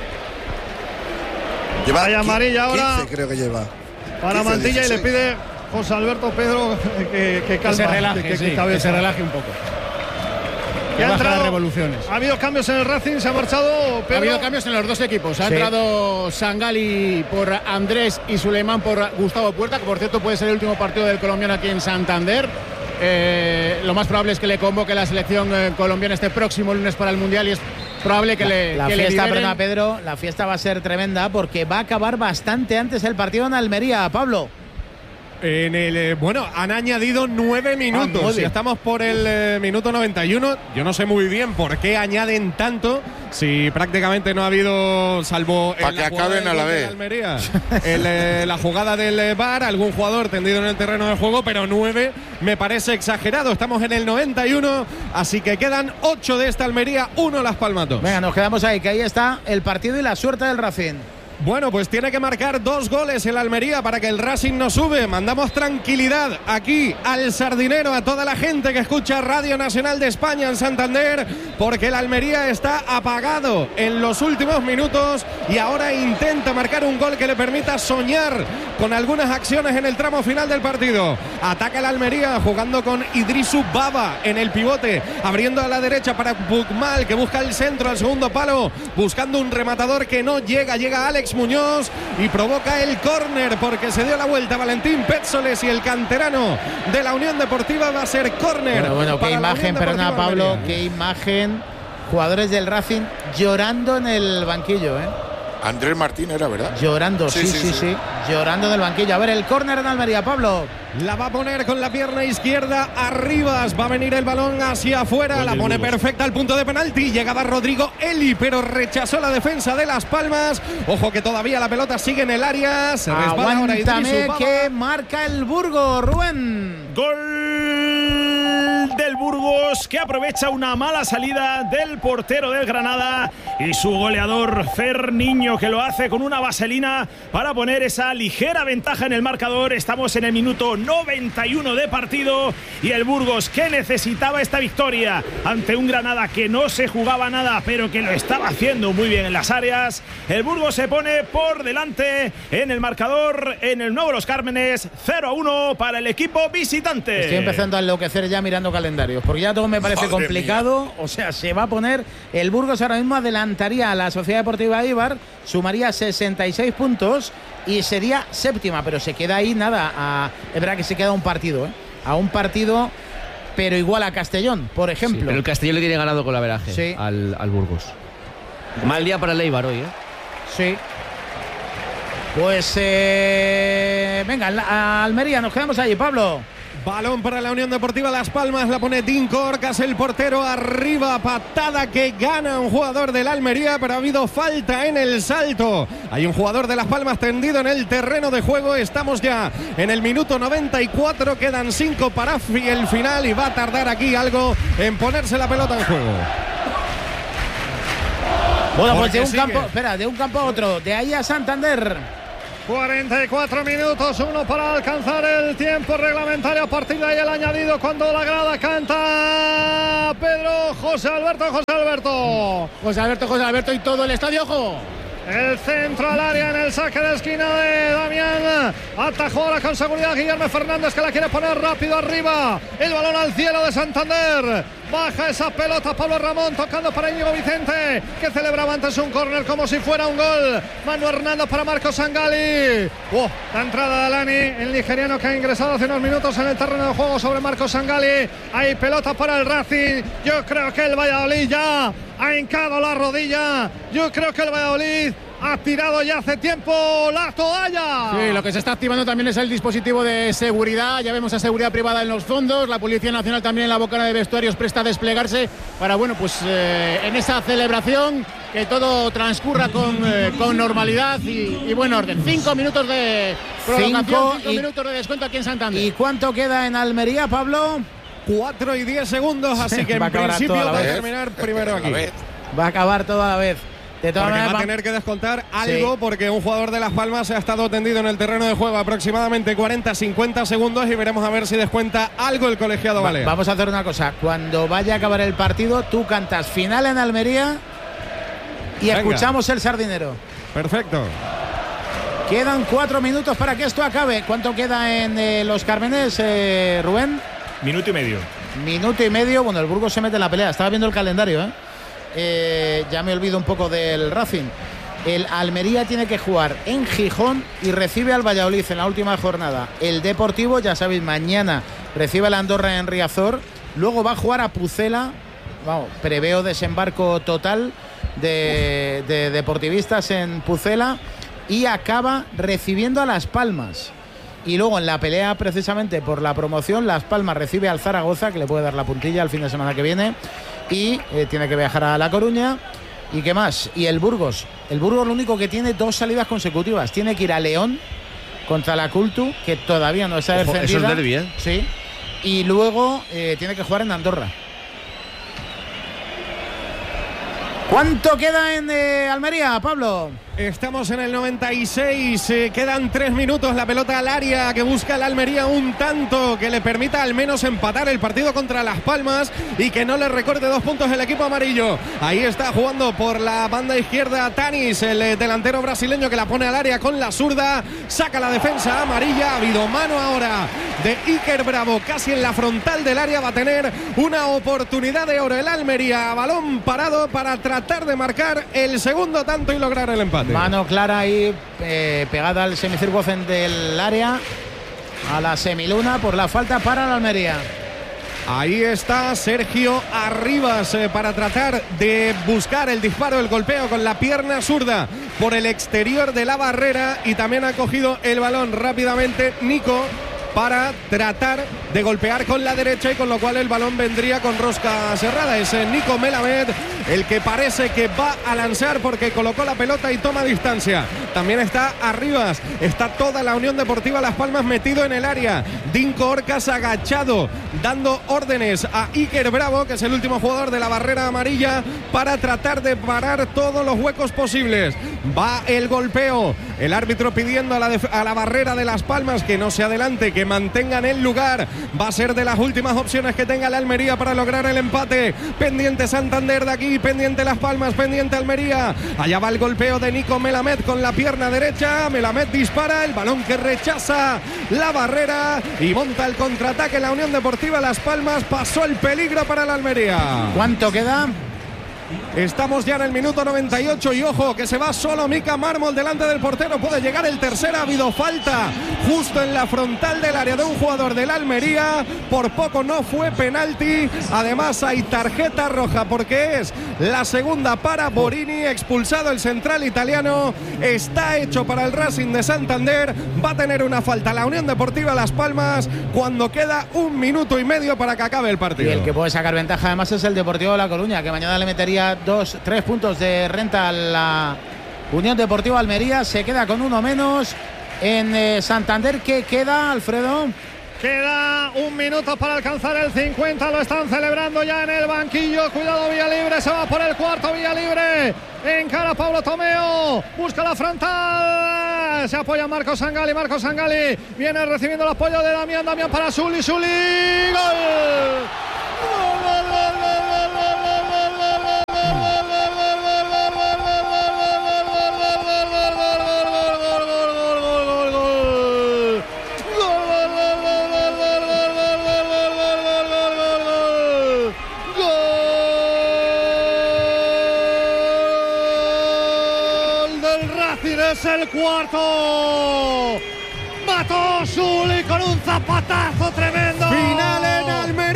Lleva amarilla ahora. quince creo que lleva. Para quince, Mantilla dieciséis. y le pide José Alberto Pedro que, que calma, que se relaje, que, que, sí, que, que se relaje un poco. Que ha baja entrado, las revoluciones. Ha habido cambios en el Racing, se ha marchado Pedro. Ha habido cambios en los dos equipos. Ha Sí. entrado Sangali por Andrés y Suleiman por Gustavo Puerta, que por cierto puede ser el último partido del colombiano aquí en Santander. Eh, lo más probable es que le convoque la selección eh, colombiana este próximo lunes para el Mundial y es probable que la, le la que fiesta, le perdona, Pedro, la fiesta va a ser tremenda porque va a acabar bastante antes el partido en Almería, Pablo. En el, eh, bueno, han añadido nueve minutos. Ah, nueve. Si estamos por el eh, minuto noventa y uno. Yo no sé muy bien por qué añaden tanto. Si prácticamente no ha habido, salvo Pa' en que la jugada acaben del a la gol de vez. Almería, el, eh, la jugada del eh, V A R, algún jugador tendido en el terreno de juego, pero nueve me parece exagerado. Estamos en el noventa y uno, así que quedan ocho de esta Almería, uno Las Palmatos. Venga, nos quedamos ahí, que ahí está el partido y la suerte del Racing. Bueno, pues tiene que marcar dos goles el Almería para que el Racing no sube. Mandamos tranquilidad aquí al Sardinero, a toda la gente que escucha Radio Nacional de España en Santander, porque el Almería está apagado en los últimos minutos y ahora intenta marcar un gol que le permita soñar con algunas acciones en el tramo final del partido. Ataca el Almería jugando con Idrisu Baba en el pivote, abriendo a la derecha para Bukmal, que busca el centro al segundo palo, buscando un rematador que no llega, llega Alex Muñoz y provoca el córner porque se dio la vuelta Valentín Pétzoles y el canterano de la Unión Deportiva va a ser córner. Bueno, bueno, qué imagen, perdona Pablo, Almería. qué imagen. Jugadores del Racing llorando en el banquillo, ¿eh? Andrés Martín era, ¿verdad? Llorando, sí, sí, sí, sí, sí. Llorando en el banquillo. A ver, el córner en Almería, Pablo. La va a poner con la pierna izquierda arriba. Va a venir el balón hacia afuera. La pone perfecta al punto de penalti. Llegaba Rodrigo Eli, pero rechazó la defensa de Las Palmas. Ojo que todavía la pelota sigue en el área. Se resbala ahora Idrisu Aguántame Baba. que marca el Burgos, Rubén. Gol del Burgos, que aprovecha una mala salida del portero del Granada y su goleador Ferniño, que lo hace con una vaselina para poner esa ligera ventaja en el marcador. Estamos en el minuto noventa y uno de partido y el Burgos, que necesitaba esta victoria ante un Granada que no se jugaba nada pero que lo estaba haciendo muy bien en las áreas. El Burgos se pone por delante en el marcador en el Nuevo Los Cármenes, cero a uno para el equipo visitante. Estoy empezando a enloquecer ya mirando calendarios, porque ya todo me parece Madre complicado. mía. O sea, se va a poner el Burgos ahora mismo, adelantaría a la Sociedad Deportiva Eibar, sumaría sesenta y seis puntos y sería séptima, pero se queda ahí nada. A, es verdad que se queda un partido, ¿eh? A un partido, pero igual a Castellón, por ejemplo. Sí, pero el Castellón le tiene ganado con la veraje Sí. al, al Burgos. Mal día para el Eibar hoy, ¿eh? Sí. Pues eh, venga, a Almería, nos quedamos allí, Pablo. Balón para la Unión Deportiva Las Palmas, la pone Dinko Orcas, el portero arriba, patada que gana un jugador del Almería, pero ha habido falta en el salto. Hay un jugador de Las Palmas tendido en el terreno de juego, estamos ya en el minuto noventa y cuatro, quedan cinco para el final y va a tardar aquí algo en ponerse la pelota en juego. Bueno, pues de un campo, espera, de un campo a otro, de ahí a Santander. cuarenta y cuatro minutos, uno para alcanzar el tiempo reglamentario. A partir de ahí el añadido cuando la grada canta Pedro José Alberto, José Alberto. José Alberto, José Alberto y todo el estadio, ojo. El centro al área en el saque de esquina de Damián. Atajó ahora con seguridad Guillermo Fernández, que la quiere poner rápido arriba. El balón al cielo de Santander. Baja esa pelota Pablo Ramón, tocando para Íñigo Vicente, que celebraba antes un córner como si fuera un gol. Manu Hernando para Marcos Sangali. Oh, la entrada de Alani, el nigeriano que ha ingresado hace unos minutos en el terreno de juego sobre Marcos Sangali. Hay pelota para el Racing. Yo creo que el Valladolid ya ha hincado la rodilla. Yo creo que el Valladolid ha tirado ya hace tiempo la toalla. Sí, lo que se está activando también es el dispositivo de seguridad. Ya vemos a seguridad privada en los fondos. La Policía Nacional también en la bocana de vestuarios presta a desplegarse para, bueno, pues eh, en esa celebración que todo transcurra con, eh, con normalidad y, y buen orden. Cinco minutos de prolongación, cinco, cinco y, minutos de descuento aquí en Santander. ¿Y cuánto queda en Almería, Pablo? Cuatro y diez segundos, así sí, que en principio va a terminar primero aquí. Va a acabar todo a la vez. De todas maneras, va a tener que descontar algo, sí, porque un jugador de Las Palmas ha estado tendido en el terreno de juego aproximadamente cuarenta a cincuenta segundos y veremos a ver si descuenta algo el colegiado Va, Balear. Vamos a hacer una cosa. Cuando vaya a acabar el partido, tú cantas final en Almería y Venga. escuchamos el Sardinero. Perfecto. Quedan cuatro minutos para que esto acabe. ¿Cuánto queda en eh, Los Cármenes, eh, Rubén? Minuto y medio. Minuto y medio. Bueno, el Burgos se mete en la pelea. Estaba viendo el calendario, ¿eh? Eh, ya me olvido un poco del Racing. El Almería tiene que jugar en Gijón y recibe al Valladolid en la última jornada. El Deportivo, ya sabéis, mañana recibe al Andorra en Riazor. Luego va a jugar a Pucela. Vamos, preveo desembarco total de, de deportivistas en Pucela. Y acaba recibiendo a Las Palmas. Y luego en la pelea precisamente por la promoción, Las Palmas recibe al Zaragoza, que le puede dar la puntilla el fin de semana que viene. Y eh, tiene que viajar a La Coruña. ¿Y qué más? Y el Burgos. El Burgos lo único que tiene dos salidas consecutivas. Tiene que ir a León contra la Cultu, que todavía no está defendida. Eso es derbi, ¿eh? Sí. Y luego eh, tiene que jugar en Andorra. ¿Cuánto queda en eh, Almería, Pablo? Estamos en el noventa y seis, eh, quedan tres minutos, la pelota al área que busca el Almería un tanto que le permita al menos empatar el partido contra Las Palmas y que no le recorte dos puntos el equipo amarillo. Ahí está jugando por la banda izquierda Tanis, el eh, delantero brasileño que la pone al área con la zurda, saca la defensa amarilla, ha habido mano ahora de Iker Bravo, casi en la frontal del área, va a tener una oportunidad de oro el Almería, balón parado para tratar de marcar el segundo tanto y lograr el empate. Mano clara ahí, eh, pegada al semicírculo del área, a la semiluna por la falta para la Almería. Ahí está Sergio Arribas eh, para tratar de buscar el disparo, el golpeo con la pierna zurda por el exterior de la barrera y también ha cogido el balón rápidamente Nico para tratar de golpear con la derecha y con lo cual el balón vendría con rosca cerrada. Es Nico Melamed el que parece que va a lanzar porque colocó la pelota y toma distancia. También está Arribas, está toda la Unión Deportiva Las Palmas metido en el área. Dinko Orcas agachado, dando órdenes a Iker Bravo, que es el último jugador de la barrera amarilla, para tratar de parar todos los huecos posibles. Va el golpeo, el árbitro pidiendo a la, a la barrera de Las Palmas que no se adelante, que mantengan el lugar. Va a ser de las últimas opciones que tenga la Almería para lograr el empate. Pendiente Santander de aquí, pendiente Las Palmas, pendiente Almería. Allá va el golpeo de Nico Melamed con la pierna derecha. Melamed dispara, el balón que rechaza la barrera y monta el contraataque la Unión Deportiva Las Palmas. Pasó el peligro para la Almería. ¿Cuánto queda? Estamos ya en el minuto noventa y ocho y ojo que se va solo Mika Mármol delante del portero. Puede llegar el tercero. Ha habido falta justo en la frontal del área de un jugador del Almería. Por poco no fue penalti. Además hay tarjeta roja porque es la segunda para Borini. Expulsado el central italiano. Está hecho para el Racing de Santander. Va a tener una falta la Unión Deportiva Las Palmas cuando queda un minuto y medio para que acabe el partido. Y el que puede sacar ventaja además es el Deportivo de La Coruña, que mañana le metería dos, tres puntos de renta a la Unión Deportiva Almería. Se queda con uno menos. En eh, Santander, ¿qué queda, Alfredo? Queda un minuto para alcanzar el cincuenta. Lo están celebrando ya en el banquillo. Cuidado, Villalibre. Se va por el cuarto. Villalibre. Encara a Pablo Tomeo. Busca la frontal. Se apoya Marco Sangali. Marco Sangali viene recibiendo el apoyo de Damián. Damián para Suli. Suli. ¡Gol! ¡Gol, gol, gol, gol, gol, gol, es el cuarto. Mató Suli con un zapatazo tremendo. Final en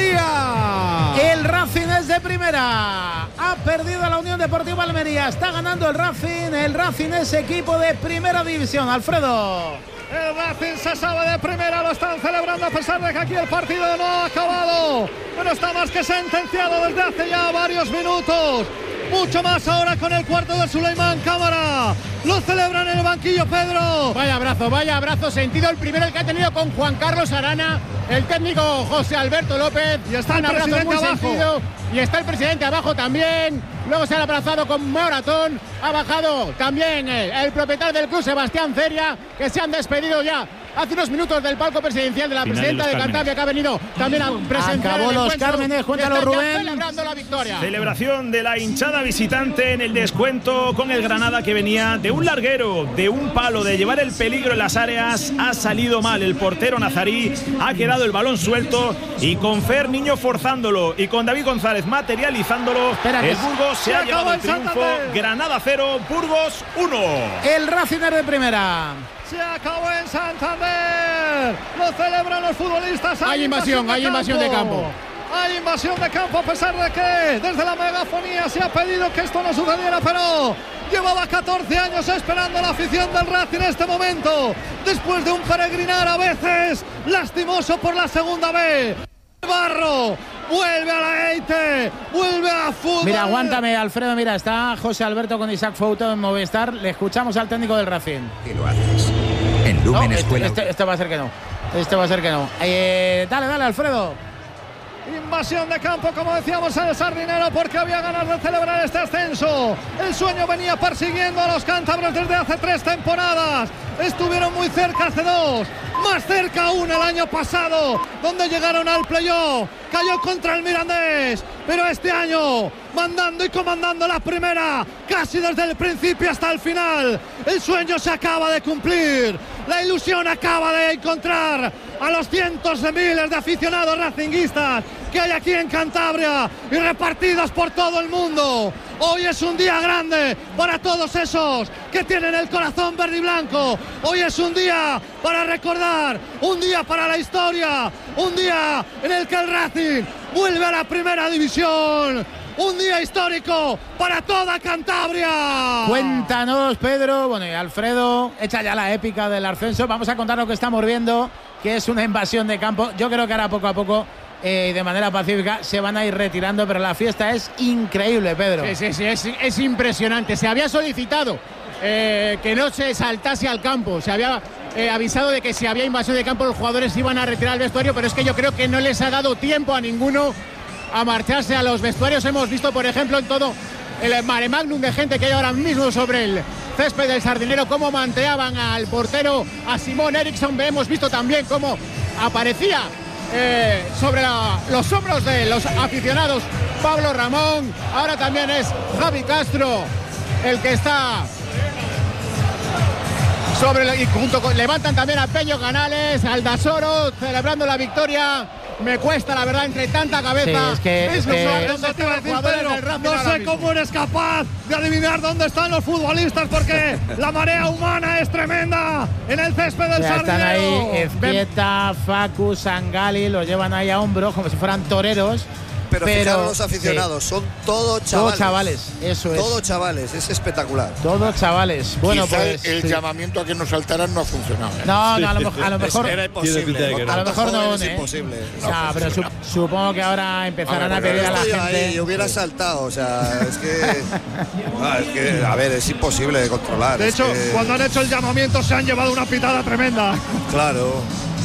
Almería. El Racing es de primera. Ha perdido la Unión Deportiva Almería. Está ganando el Racing. El Racing es equipo de primera división. Alfredo. El Racing se sabe de primera. Lo están celebrando a pesar de que aquí el partido no ha acabado. Pero está más que sentenciado desde hace ya varios minutos. Mucho más ahora con el cuarto de Suleimán Cámara. Lo celebran en el banquillo, Pedro. Vaya abrazo, vaya abrazo sentido. El primero el que ha tenido con Juan Carlos Arana, el técnico José Alberto López. Y está el un abrazo presidente muy abajo. sentido. Y está el presidente abajo también. Luego se ha abrazado con Moratón. Ha bajado también el propietario del club, Sebastián Feria, que se han despedido ya hace unos minutos del palco presidencial de la Final presidenta de de, los Cantabria, que ha venido también a presentar Acabó el los encuentro. Cármenes, cuéntalo, Y están ya Rubén. celebrando la victoria. Celebración de la hinchada visitante en el descuento con el Granada, que venía de un larguero, de un palo, de llevar el peligro en las áreas. Ha salido mal el portero nazarí, ha quedado el balón suelto y con Fer Niño forzándolo y con David González materializándolo, Espera, el que Burgos se, se ha acabó llevado el el triunfo. Santander. Granada cero, Burgos uno. El Racing es de primera. Se acabó en Santander. Lo celebran los futbolistas. Hay invasión, hay invasión de campo. Hay invasión de campo a pesar de que desde la megafonía se ha pedido que esto no sucediera, pero llevaba catorce años esperando la afición del Racing en este momento. Después de un peregrinar a veces lastimoso por la segunda vez. Barro vuelve a la Eite, vuelve a fútbol. Mira, aguántame, Alfredo. Mira, está José Alberto con Isaac Fouto en Movistar. Le escuchamos al técnico del Racing. ¿Qué lo haces? En Lumen No, este, Escuela. este, este va a ser que no. Este va a ser que no. Eh, dale, dale, Alfredo. Invasión de campo, como decíamos, en el Sardinero, porque había ganas de celebrar este ascenso. El sueño venía persiguiendo a los cántabros desde hace tres temporadas. Estuvieron muy cerca hace dos, más cerca aún el año pasado, donde llegaron al playoff. Cayó contra el Mirandés, pero este año mandando y comandando la primera, casi desde el principio hasta el final. El sueño se acaba de cumplir, la ilusión acaba de encontrar a los cientos de miles de aficionados racinguistas que hay aquí en Cantabria y repartidos por todo el mundo. Hoy es un día grande para todos esos que tienen el corazón verde y blanco. Hoy es un día para recordar, un día para la historia, un día en el que el Racing vuelve a la primera división. Un día histórico para toda Cantabria. Cuéntanos, Pedro. Bueno, y Alfredo, echa ya la épica del ascenso. Vamos a contar lo que estamos viendo, que es una invasión de campo. Yo creo que ahora poco a poco y eh, de manera pacífica se van a ir retirando, pero la fiesta es increíble, Pedro. Sí, sí, sí, es, es impresionante. Se había solicitado eh, que no se saltase al campo. Se había eh, avisado de que si había invasión de campo los jugadores iban a retirar al vestuario, pero es que yo creo que no les ha dado tiempo a ninguno a marcharse a los vestuarios. Hemos visto, por ejemplo, en todo el mare magnum de gente que hay ahora mismo sobre el césped del Sardinero, cómo manteaban al portero, a Simón Eriksson. Hemos visto también cómo aparecía eh, sobre la, los hombros de los aficionados Pablo Ramón. Ahora también es Javi Castro el que está sobre el, y junto con, levantan también a Peño Canales, Aldasoro, celebrando la victoria me cuesta, la verdad, entre tanta cabeza. Sí, es que, es que... ¿Dónde te iba a decir, Pedro? No sé cómo eres capaz de adivinar dónde están los futbolistas, porque la marea humana es tremenda en el césped del Sardinero. Están ahí Ezquieta, Facu, Sangali, los llevan ahí a hombros como si fueran toreros. Pero, pero fijaros los aficionados, sí. son todos chavales. Todos chavales, eso es. Todos chavales, es espectacular. Todos chavales. Bueno, Quizá pues el sí. llamamiento a que nos saltaran no ha funcionado. ¿eh? No, no, a lo, a lo mejor. Era imposible. A lo mejor no, es ¿eh? imposible. No, no pero su, supongo que ahora empezarán a, ver, a pedir a la gente. Ahí, yo hubiera saltado, o sea, es que, no, es que, a ver, es imposible de controlar. De hecho, que... cuando han hecho el llamamiento se han llevado una pitada tremenda. Claro.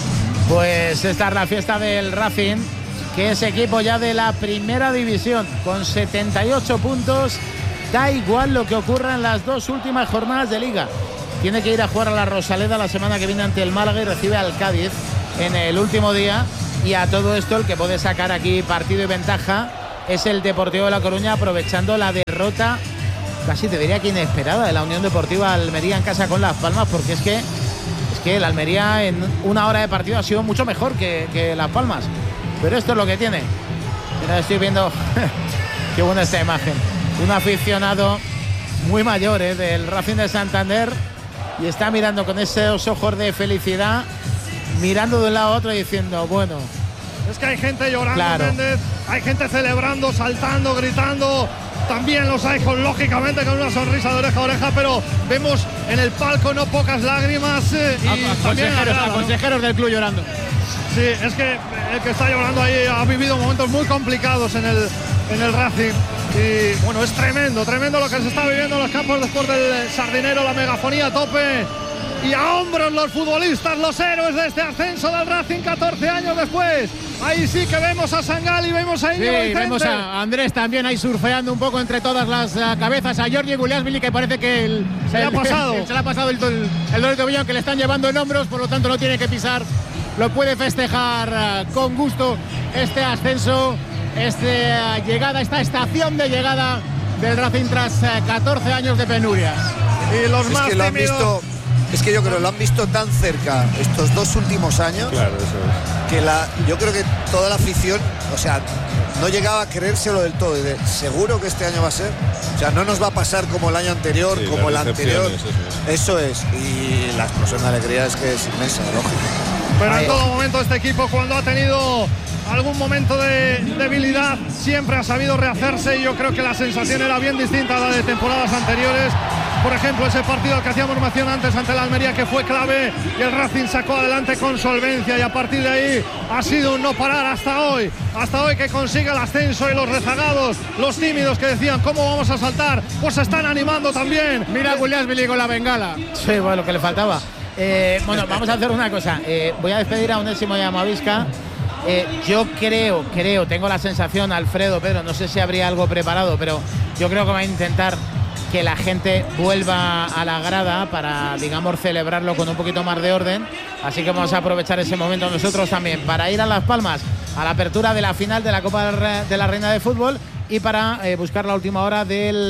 Pues esta es la fiesta del Racing, que es equipo ya de la primera división, con setenta y ocho puntos. Da igual lo que ocurra en las dos últimas jornadas de Liga. Tiene que ir a jugar a la Rosaleda la semana que viene ante el Málaga y recibe al Cádiz en el último día. Y a todo esto el que puede sacar aquí partido y ventaja es el Deportivo de La Coruña, aprovechando la derrota, casi te diría que inesperada, de la Unión Deportiva Almería en casa con Las Palmas, porque es que, es que el Almería en una hora de partido ha sido mucho mejor que, que Las Palmas. Pero esto es lo que tiene. Mira, estoy viendo qué buena esta imagen. Un aficionado muy mayor, ¿eh?, del Racing de Santander, y está mirando con esos ojos de felicidad, mirando de un lado a otro y diciendo, bueno. Es que hay gente llorando, claro. Méndez, hay gente celebrando, saltando, gritando. También los hay, con, lógicamente, con una sonrisa de oreja a oreja, pero vemos en el palco no pocas lágrimas. Eh, y a, a también consejeros, grada, a consejeros ¿no? del club llorando. Sí, es que el que está llorando ahí ha vivido momentos muy complicados en el, en el Racing. Y bueno, es tremendo, tremendo lo que se está viviendo en los campos después del Sardinero, la megafonía a tope. Y a hombros los futbolistas, los héroes de este ascenso del Racing catorce años después. Ahí sí que vemos a Sangali, vemos a Íñigo Sí, Vicente. vemos a Andrés también ahí surfeando un poco entre todas las uh, cabezas, a Giorgi Gugliasvili, que parece que el, se le ha pasado. se le ha pasado el, el, el dolor de tobillo, que le están llevando en hombros, por lo tanto no tiene que pisar. Lo puede festejar uh, con gusto este ascenso, esta uh, llegada, esta estación de llegada del Racing tras uh, catorce años de penurias. Y los es más que lo han tímidos... visto, es que yo creo que lo han visto tan cerca estos dos últimos años, claro, eso es. que la, yo creo que toda la afición, o sea, no llegaba a creérselo del todo. Y de, seguro que este año va a ser, o sea, no nos va a pasar como el año anterior, sí, como el anterior. Eso es. eso es. Y la explosión de alegría es que es inmensa, lógico. Pero en todo momento este equipo, cuando ha tenido algún momento de debilidad, siempre ha sabido rehacerse, y yo creo que la sensación era bien distinta a la de temporadas anteriores. Por ejemplo, ese partido al que hacíamos mención antes ante la Almería, que fue clave, y el Racing sacó adelante con solvencia, y a partir de ahí ha sido un no parar hasta hoy, hasta hoy que consigue el ascenso. Y los rezagados, los tímidos que decían ¿cómo vamos a saltar?, pues se están animando también. Mira a Gugliasvili con la bengala. Sí, bueno, lo que le faltaba. Eh, bueno, vamos a hacer una cosa. Eh, voy a despedir a Onésimo y a Mavisca. Eh, yo creo, creo, tengo la sensación, Alfredo, Pedro, no sé si habría algo preparado, pero yo creo que va a intentar que la gente vuelva a la grada para, digamos, celebrarlo con un poquito más de orden. Así que vamos a aprovechar ese momento nosotros también para ir a Las Palmas a la apertura de la final de la Copa de la Reina de Fútbol, y para eh, buscar la última hora del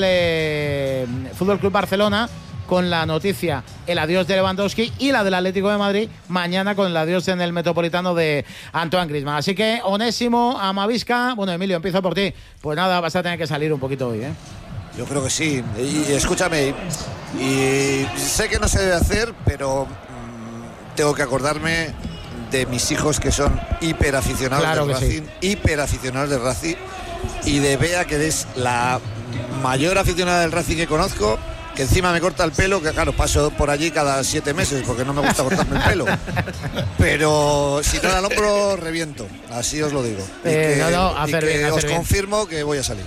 eh, Fútbol Club Barcelona, con la noticia, el adiós de Lewandowski, y la del Atlético de Madrid mañana con el adiós en el Metropolitano de Antoine Griezmann. Así que Onésimo, Amavisca, bueno, Emilio, empiezo por ti. Pues nada, vas a tener que salir un poquito hoy, ¿eh? Yo creo que sí. Y, y escúchame, y, y sé que no se debe hacer, pero mmm, tengo que acordarme de mis hijos, que son hiperaficionados claro del Racing, sí. hiperaficionados del Racing, y de Bea, que es la mayor aficionada del Racing que conozco, que encima me corta el pelo, que claro, paso por allí cada siete meses porque no me gusta cortarme el pelo. Pero si no al hombro, reviento, así os lo digo. Y eh, que, no, no, hacer y que bien, os hacer confirmo bien. que voy a salir.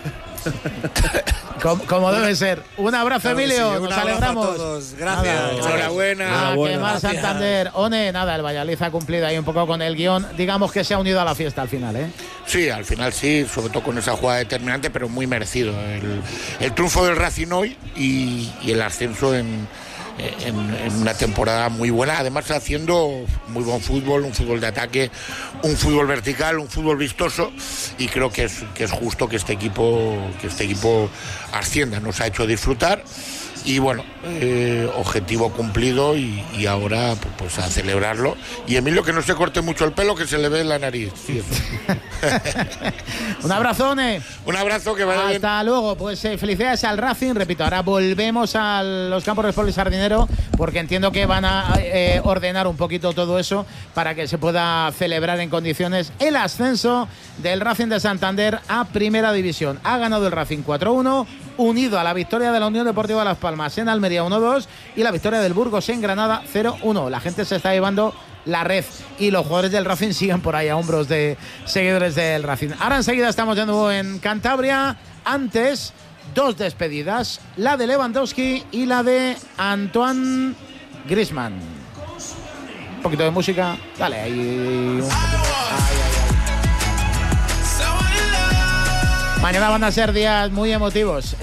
Como, como debe ser. Un abrazo, claro, Emilio. Sí, un nos abrazo alegramos. A todos. Gracias. Nada, enhorabuena. Nada, que más Santander. One, nada, el Valladolid ha cumplido ahí un poco con el guión. Digamos que se ha unido a la fiesta al final, ¿eh? Sí, al final sí, sobre todo con esa jugada determinante, pero muy merecido. El, el triunfo del Racing hoy y, y el ascenso en, en, en una temporada muy buena, además haciendo muy buen fútbol, un fútbol de ataque, un fútbol vertical, un fútbol vistoso, y creo que es, que es justo que este equipo, que este equipo ascienda. Nos ha hecho disfrutar. Y bueno, eh, objetivo cumplido y, y ahora pues a celebrarlo. Y Emilio, que no se corte mucho el pelo, que se le ve en la nariz. Sí. Un abrazone. Un abrazo, que vaya bien. Hasta luego. Pues eh, felicidades al Racing. Repito, ahora volvemos a los campos del Poli Sardinero, porque entiendo que van a eh, ordenar un poquito todo eso para que se pueda celebrar en condiciones el ascenso del Racing de Santander a Primera División. Ha ganado el Racing cuatro uno, unido a la victoria de la Unión Deportiva Las Palmas en Almería uno dos y la victoria del Burgos en Granada cero uno. La gente se está llevando la red y los jugadores del Racing siguen por ahí a hombros de seguidores del Racing. Ahora enseguida estamos de nuevo en Cantabria. Antes, dos despedidas, la de Lewandowski y la de Antoine Griezmann. Un poquito de música, dale ahí. Ay, ay, ay. Mañana van a ser días muy emotivos.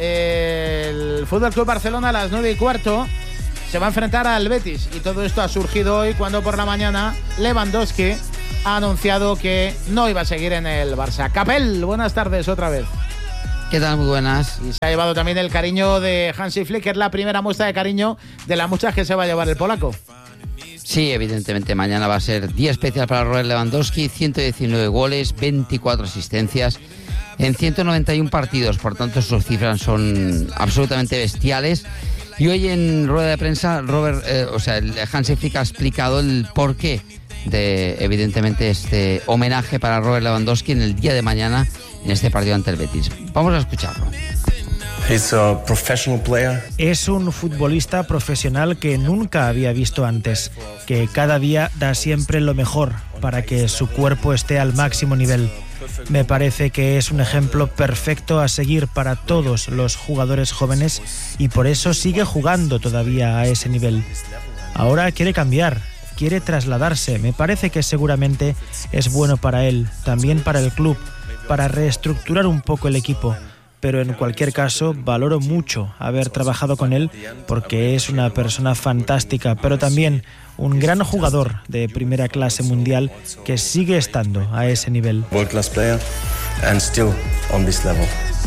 El Fútbol Club Barcelona a las nueve y cuarto se va a enfrentar al Betis, y todo esto ha surgido hoy cuando por la mañana Lewandowski ha anunciado que no iba a seguir en el Barça. Capel, buenas tardes otra vez. ¿Qué tal? Muy buenas. Y se ha llevado también el cariño de Hansi Flick, que es la primera muestra de cariño de las muchas que se va a llevar el polaco. Sí, evidentemente mañana va a ser día especial para Robert Lewandowski, ciento diecinueve goles, veinticuatro asistencias en ciento noventa y uno partidos, por tanto sus cifras son absolutamente bestiales. Y hoy en rueda de prensa, Robert, eh, o sea, el Hansi Flick ha explicado el porqué de, evidentemente, este homenaje para Robert Lewandowski en el día de mañana en este partido ante el Betis. Vamos a escucharlo. He's a professional player. Es un futbolista profesional que nunca había visto antes, que cada día da siempre lo mejor para que su cuerpo esté al máximo nivel. Me parece que es un ejemplo perfecto a seguir para todos los jugadores jóvenes y por eso sigue jugando todavía a ese nivel. Ahora quiere cambiar, quiere trasladarse. Me parece que seguramente es bueno para él, también para el club, para reestructurar un poco el equipo. Pero en cualquier caso, valoro mucho haber trabajado con él porque es una persona fantástica, pero también un gran jugador de primera clase mundial que sigue estando a ese nivel. World class player and still on this level.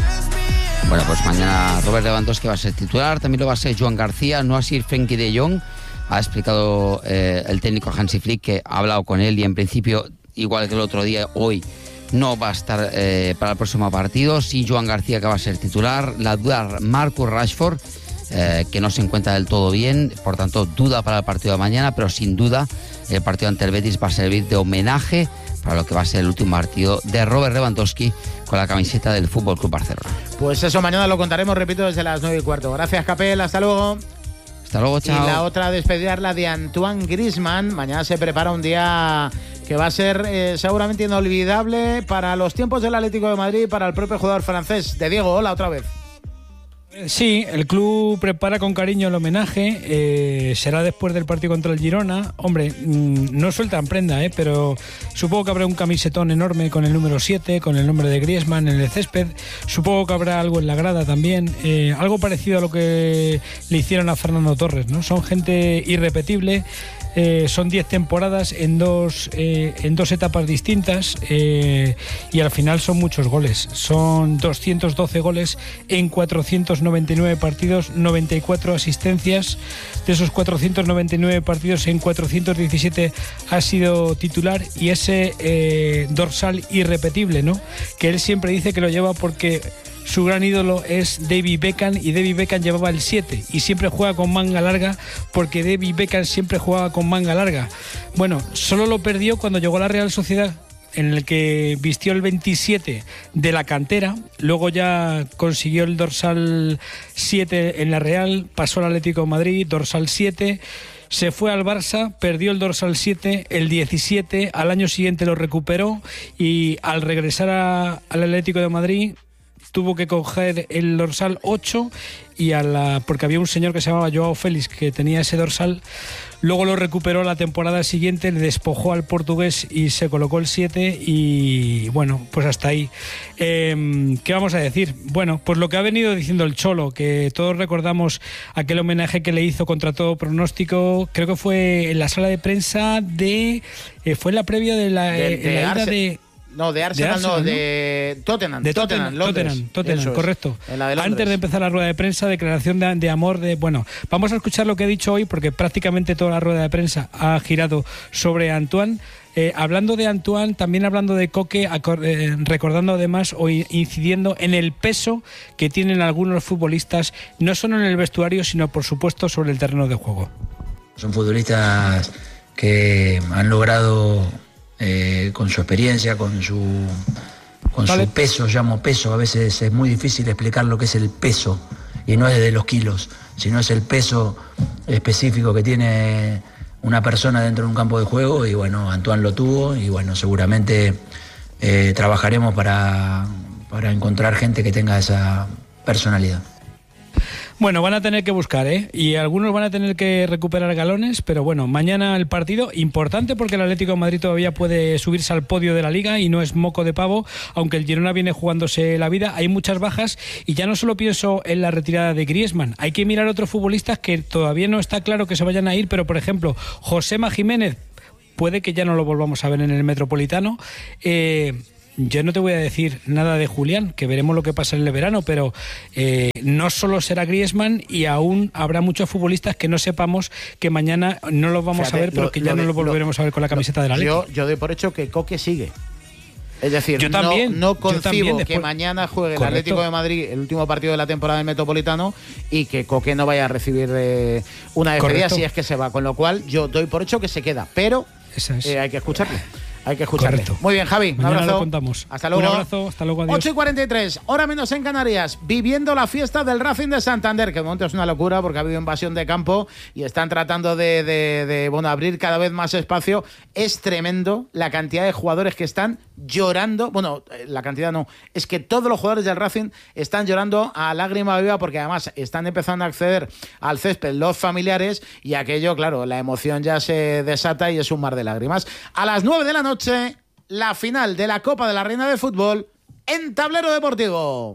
Bueno, pues mañana Robert Lewandowski va a ser titular, también lo va a ser Joan García, no así Frenkie de Jong. Ha explicado eh, el técnico Hansi Flick que ha hablado con él y en principio, igual que el otro día, hoy no va a estar eh, para el próximo partido. Sí, Joan García, que va a ser titular. La duda Marcus Rashford, eh, que no se encuentra del todo bien, por tanto duda para el partido de mañana, pero sin duda el partido ante el Betis va a servir de homenaje para lo que va a ser el último partido de Robert Lewandowski con la camiseta del F C Barcelona. Pues eso mañana lo contaremos, repito, desde las nueve y cuarto. Gracias, Capel, hasta luego. Hasta luego, chao. Y la otra despedida es la de Antoine Griezmann. Mañana se prepara un día que va a ser eh, seguramente inolvidable para los tiempos del Atlético de Madrid y para el propio jugador francés. De Diego, hola otra vez. Sí, el club prepara con cariño el homenaje, eh, será después del partido contra el Girona. Hombre, mmm, no sueltan prenda, eh, pero supongo que habrá un camisetón enorme con el número siete, con el nombre de Griezmann en el césped. Supongo que habrá algo en la grada también, eh, algo parecido a lo que le hicieron a Fernando Torres, ¿no? Son gente irrepetible. Eh, son diez temporadas en dos, eh, en dos etapas distintas eh, y al final son muchos goles. Son doscientos doce goles en cuatrocientos noventa y nueve partidos, noventa y cuatro asistencias. De esos cuatrocientos noventa y nueve partidos, en cuatrocientos diecisiete ha sido titular, y ese eh, dorsal irrepetible, ¿no? Que él siempre dice que lo lleva porque su gran ídolo es David Beckham, y David Beckham llevaba el siete y siempre juega con manga larga porque David Beckham siempre jugaba con manga larga. Bueno, solo lo perdió cuando llegó a la Real Sociedad, en el que vistió el veintisiete de la cantera, luego ya consiguió el dorsal siete en la Real, pasó al Atlético de Madrid, dorsal siete, se fue al Barça, perdió el dorsal siete, el diecisiete, al año siguiente lo recuperó y al regresar a, al Atlético de Madrid tuvo que coger el dorsal ocho y a la, porque había un señor que se llamaba Joao Félix que tenía ese dorsal, luego lo recuperó la temporada siguiente, le despojó al portugués y se colocó el siete y bueno, pues hasta ahí. Eh, ¿Qué vamos a decir? Bueno, pues lo que ha venido diciendo el Cholo, que todos recordamos aquel homenaje que le hizo contra todo pronóstico, creo que fue en la sala de prensa de... Eh, fue en la previa de la, de, eh, de la ida Arse- de... No, de Arsenal, Arsenal, no, ¿no? de Tottenham. De Tottenham, Tottenham, Londres. Tottenham, Tottenham, Eso es. correcto. En la de Londres. Antes de empezar la rueda de prensa, declaración de, de amor de... Bueno, vamos a escuchar lo que ha dicho hoy, porque prácticamente toda la rueda de prensa ha girado sobre Antoine. Eh, hablando de Antoine, también hablando de Coque, acor- eh, recordando además o incidiendo en el peso que tienen algunos futbolistas, no solo en el vestuario, sino por supuesto sobre el terreno de juego. Son futbolistas que han logrado, eh, con su experiencia, con su, con Vale. su peso, llamo peso, a veces es muy difícil explicar lo que es el peso, y no es de los kilos, sino es el peso específico que tiene una persona dentro de un campo de juego, y bueno, Antoine lo tuvo, y bueno, seguramente eh, trabajaremos para, para encontrar gente que tenga esa personalidad. Bueno, van a tener que buscar, ¿eh? Y algunos van a tener que recuperar galones, pero bueno, mañana el partido importante porque el Atlético de Madrid todavía puede subirse al podio de la Liga y no es moco de pavo, aunque el Girona viene jugándose la vida. Hay muchas bajas y ya no solo pienso en la retirada de Griezmann, hay que mirar otros futbolistas que todavía no está claro que se vayan a ir, pero por ejemplo, Josema Jiménez, puede que ya no lo volvamos a ver en el Metropolitano. Eh... Yo no te voy a decir nada de Julián, que veremos lo que pasa en el verano, pero eh, no solo será Griezmann y aún habrá muchos futbolistas que no sepamos que mañana no los vamos Fíjate, a ver, pero lo- que ya lo no de- los volveremos a ver con la camiseta de la Yo, Liga. yo doy por hecho que Coque sigue. Es decir, Yo no- también, no, yo concibo también, que después- mañana juegue el Correcto. Atlético de Madrid el último partido de la temporada del Metropolitano y que Coque no vaya a recibir eh, una despedida Correcto. si es que se va. Con lo cual, yo doy por hecho que se queda, pero Esa es. eh, hay que escucharle. Hay que escucharle. Correcto. Muy bien, Javi. Un Mañana abrazo. lo contamos. Hasta luego. Un abrazo, hasta luego, adiós. ocho y cuarenta y tres, hora menos en Canarias, viviendo la fiesta del Racing de Santander, que de momento es una locura porque ha habido invasión de campo y están tratando de, de, de, bueno, abrir cada vez más espacio. Es tremendo la cantidad de jugadores que están llorando. Bueno, la cantidad no, es que todos los jugadores del Racing están llorando a lágrima viva porque además están empezando a acceder al césped los familiares y aquello, claro, la emoción ya se desata y es un mar de lágrimas. A las nueve de la noche, la final de la Copa de la Reina de Fútbol en Tablero Deportivo.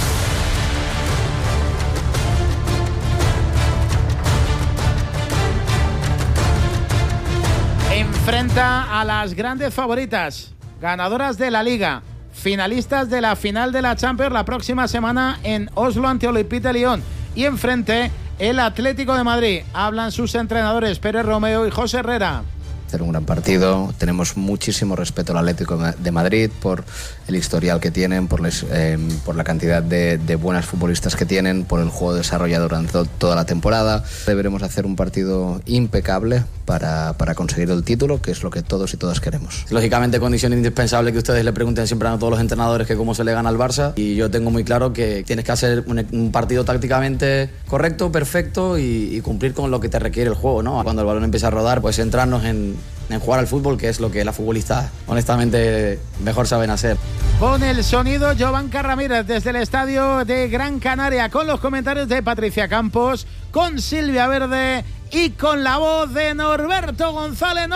Enfrenta a las grandes favoritas, ganadoras de la Liga, finalistas de la final de la Champions la próxima semana en Oslo ante Olympique de Lyon. Y enfrente, el Atlético de Madrid. Hablan sus entrenadores Pérez Romeo y José Herrera. Hacer un gran partido. Tenemos muchísimo respeto al Atlético de Madrid por el historial que tienen, por, les, eh, por la cantidad de, de buenas futbolistas que tienen, por el juego desarrollado durante to- toda la temporada. Deberemos hacer un partido impecable para, para conseguir el título, que es lo que todos y todas queremos. Lógicamente, condición indispensable que ustedes le pregunten siempre a todos los entrenadores que cómo se le gana al Barça, y yo tengo muy claro que tienes que hacer un, un partido tácticamente correcto, perfecto y, y cumplir con lo que te requiere el juego, ¿no? Cuando el balón empieza a rodar, pues centrarnos en, en jugar al fútbol, que es lo que las futbolistas honestamente mejor saben hacer. Con el sonido, Jovanka Ramírez desde el estadio de Gran Canaria, con los comentarios de Patricia Campos, con Silvia Verde y con la voz de Norberto González.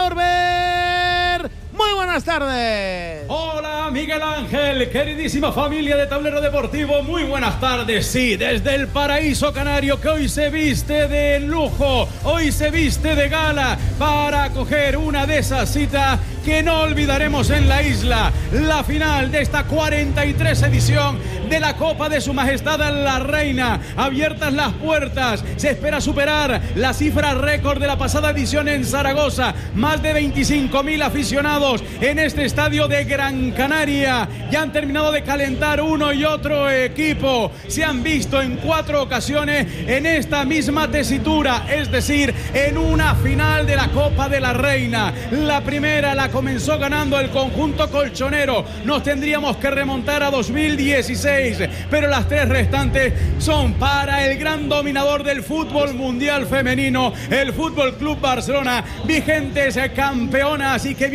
Norbert, muy buenas tardes. Hola Miguel Ángel, queridísima familia de Tablero Deportivo, muy buenas tardes. Sí, desde el paraíso canario que hoy se viste de lujo, hoy se viste de gala para acoger una de esas citas que no olvidaremos en la isla, la final de esta cuarenta y tres edición de la Copa de Su Majestad la Reina. Abiertas las puertas, se espera superar la cifra récord de la pasada edición en Zaragoza, más de veinticinco mil aficionados en este estadio de Gran Canaria. Ya han terminado de calentar uno y otro equipo, se han visto en cuatro ocasiones en esta misma tesitura, es decir, en una final de la Copa de la Reina. La primera la comenzó ganando el conjunto colchonero, nos tendríamos que remontar a dos mil dieciséis, pero las tres restantes son para el gran dominador del fútbol mundial femenino, el Fútbol Club Barcelona, vigentes campeonas y que vienen a defender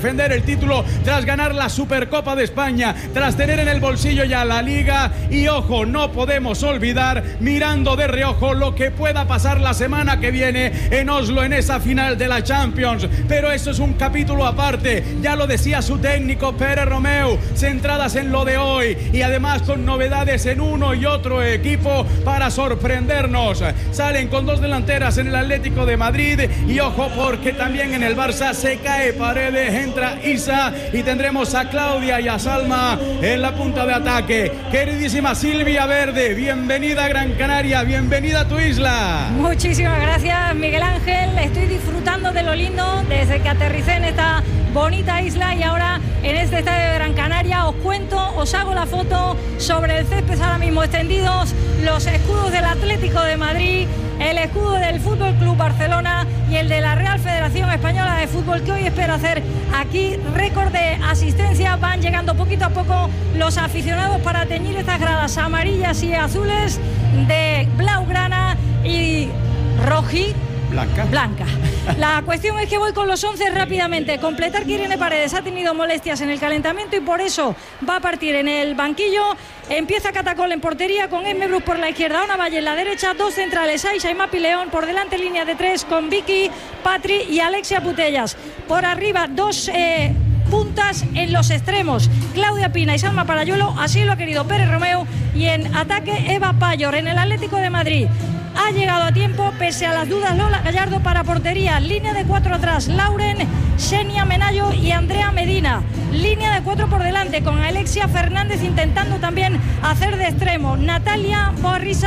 defender el título tras ganar la Supercopa de España, tras tener en el bolsillo ya la Liga. Y ojo, no podemos olvidar, mirando de reojo, lo que pueda pasar la semana que viene en Oslo en esa final de la Champions. Pero eso es un capítulo aparte, ya lo decía su técnico Pere Romeu, centradas en lo de hoy y además con novedades en uno y otro equipo para sorprendernos. Salen con dos delanteras en el Atlético de Madrid y ojo porque también en el Barça se cae Paredes, entra Isa y tendremos a Claudia y a Salma en la punta de ataque. Queridísima Silvia Verde, bienvenida a Gran Canaria, bienvenida a tu isla. Muchísimas gracias, Miguel Ángel. Estoy disfrutando de lo lindo desde que aterricé en esta bonita isla y ahora en este estadio de Gran Canaria. Os cuento, os hago la foto sobre el césped ahora mismo extendidos, los escudos del Atlético de Madrid, el escudo del Fútbol Club Barcelona y el de la Real Federación Española de Fútbol, que hoy espera hacer aquí récord de asistencia. Van llegando poquito a poco los aficionados para teñir estas gradas amarillas y azules de blaugrana y rojí. Blanca. Blanca. La cuestión es que voy con los once rápidamente. Completar que Irene Paredes ha tenido molestias en el calentamiento y por eso va a partir en el banquillo. Empieza Catacol en portería con Esme Bruch por la izquierda, Ona Valle en la derecha, dos centrales, Aisha y Mapi León, por delante línea de tres con Vicky, Patri y Alexia Putellas. Por arriba dos eh, puntas en los extremos, Claudia Pina y Salma Parayuelo, así lo ha querido Pere Romeu, y en ataque Eva Payor. En el Atlético de Madrid ha llegado a tiempo, pese a las dudas, Lola Gallardo para portería. Línea de cuatro atrás, Lauren, Xenia Menayo y Andrea Medina. Línea de cuatro por delante, con Alexia Fernández intentando también hacer de extremo. Natalia Borrisa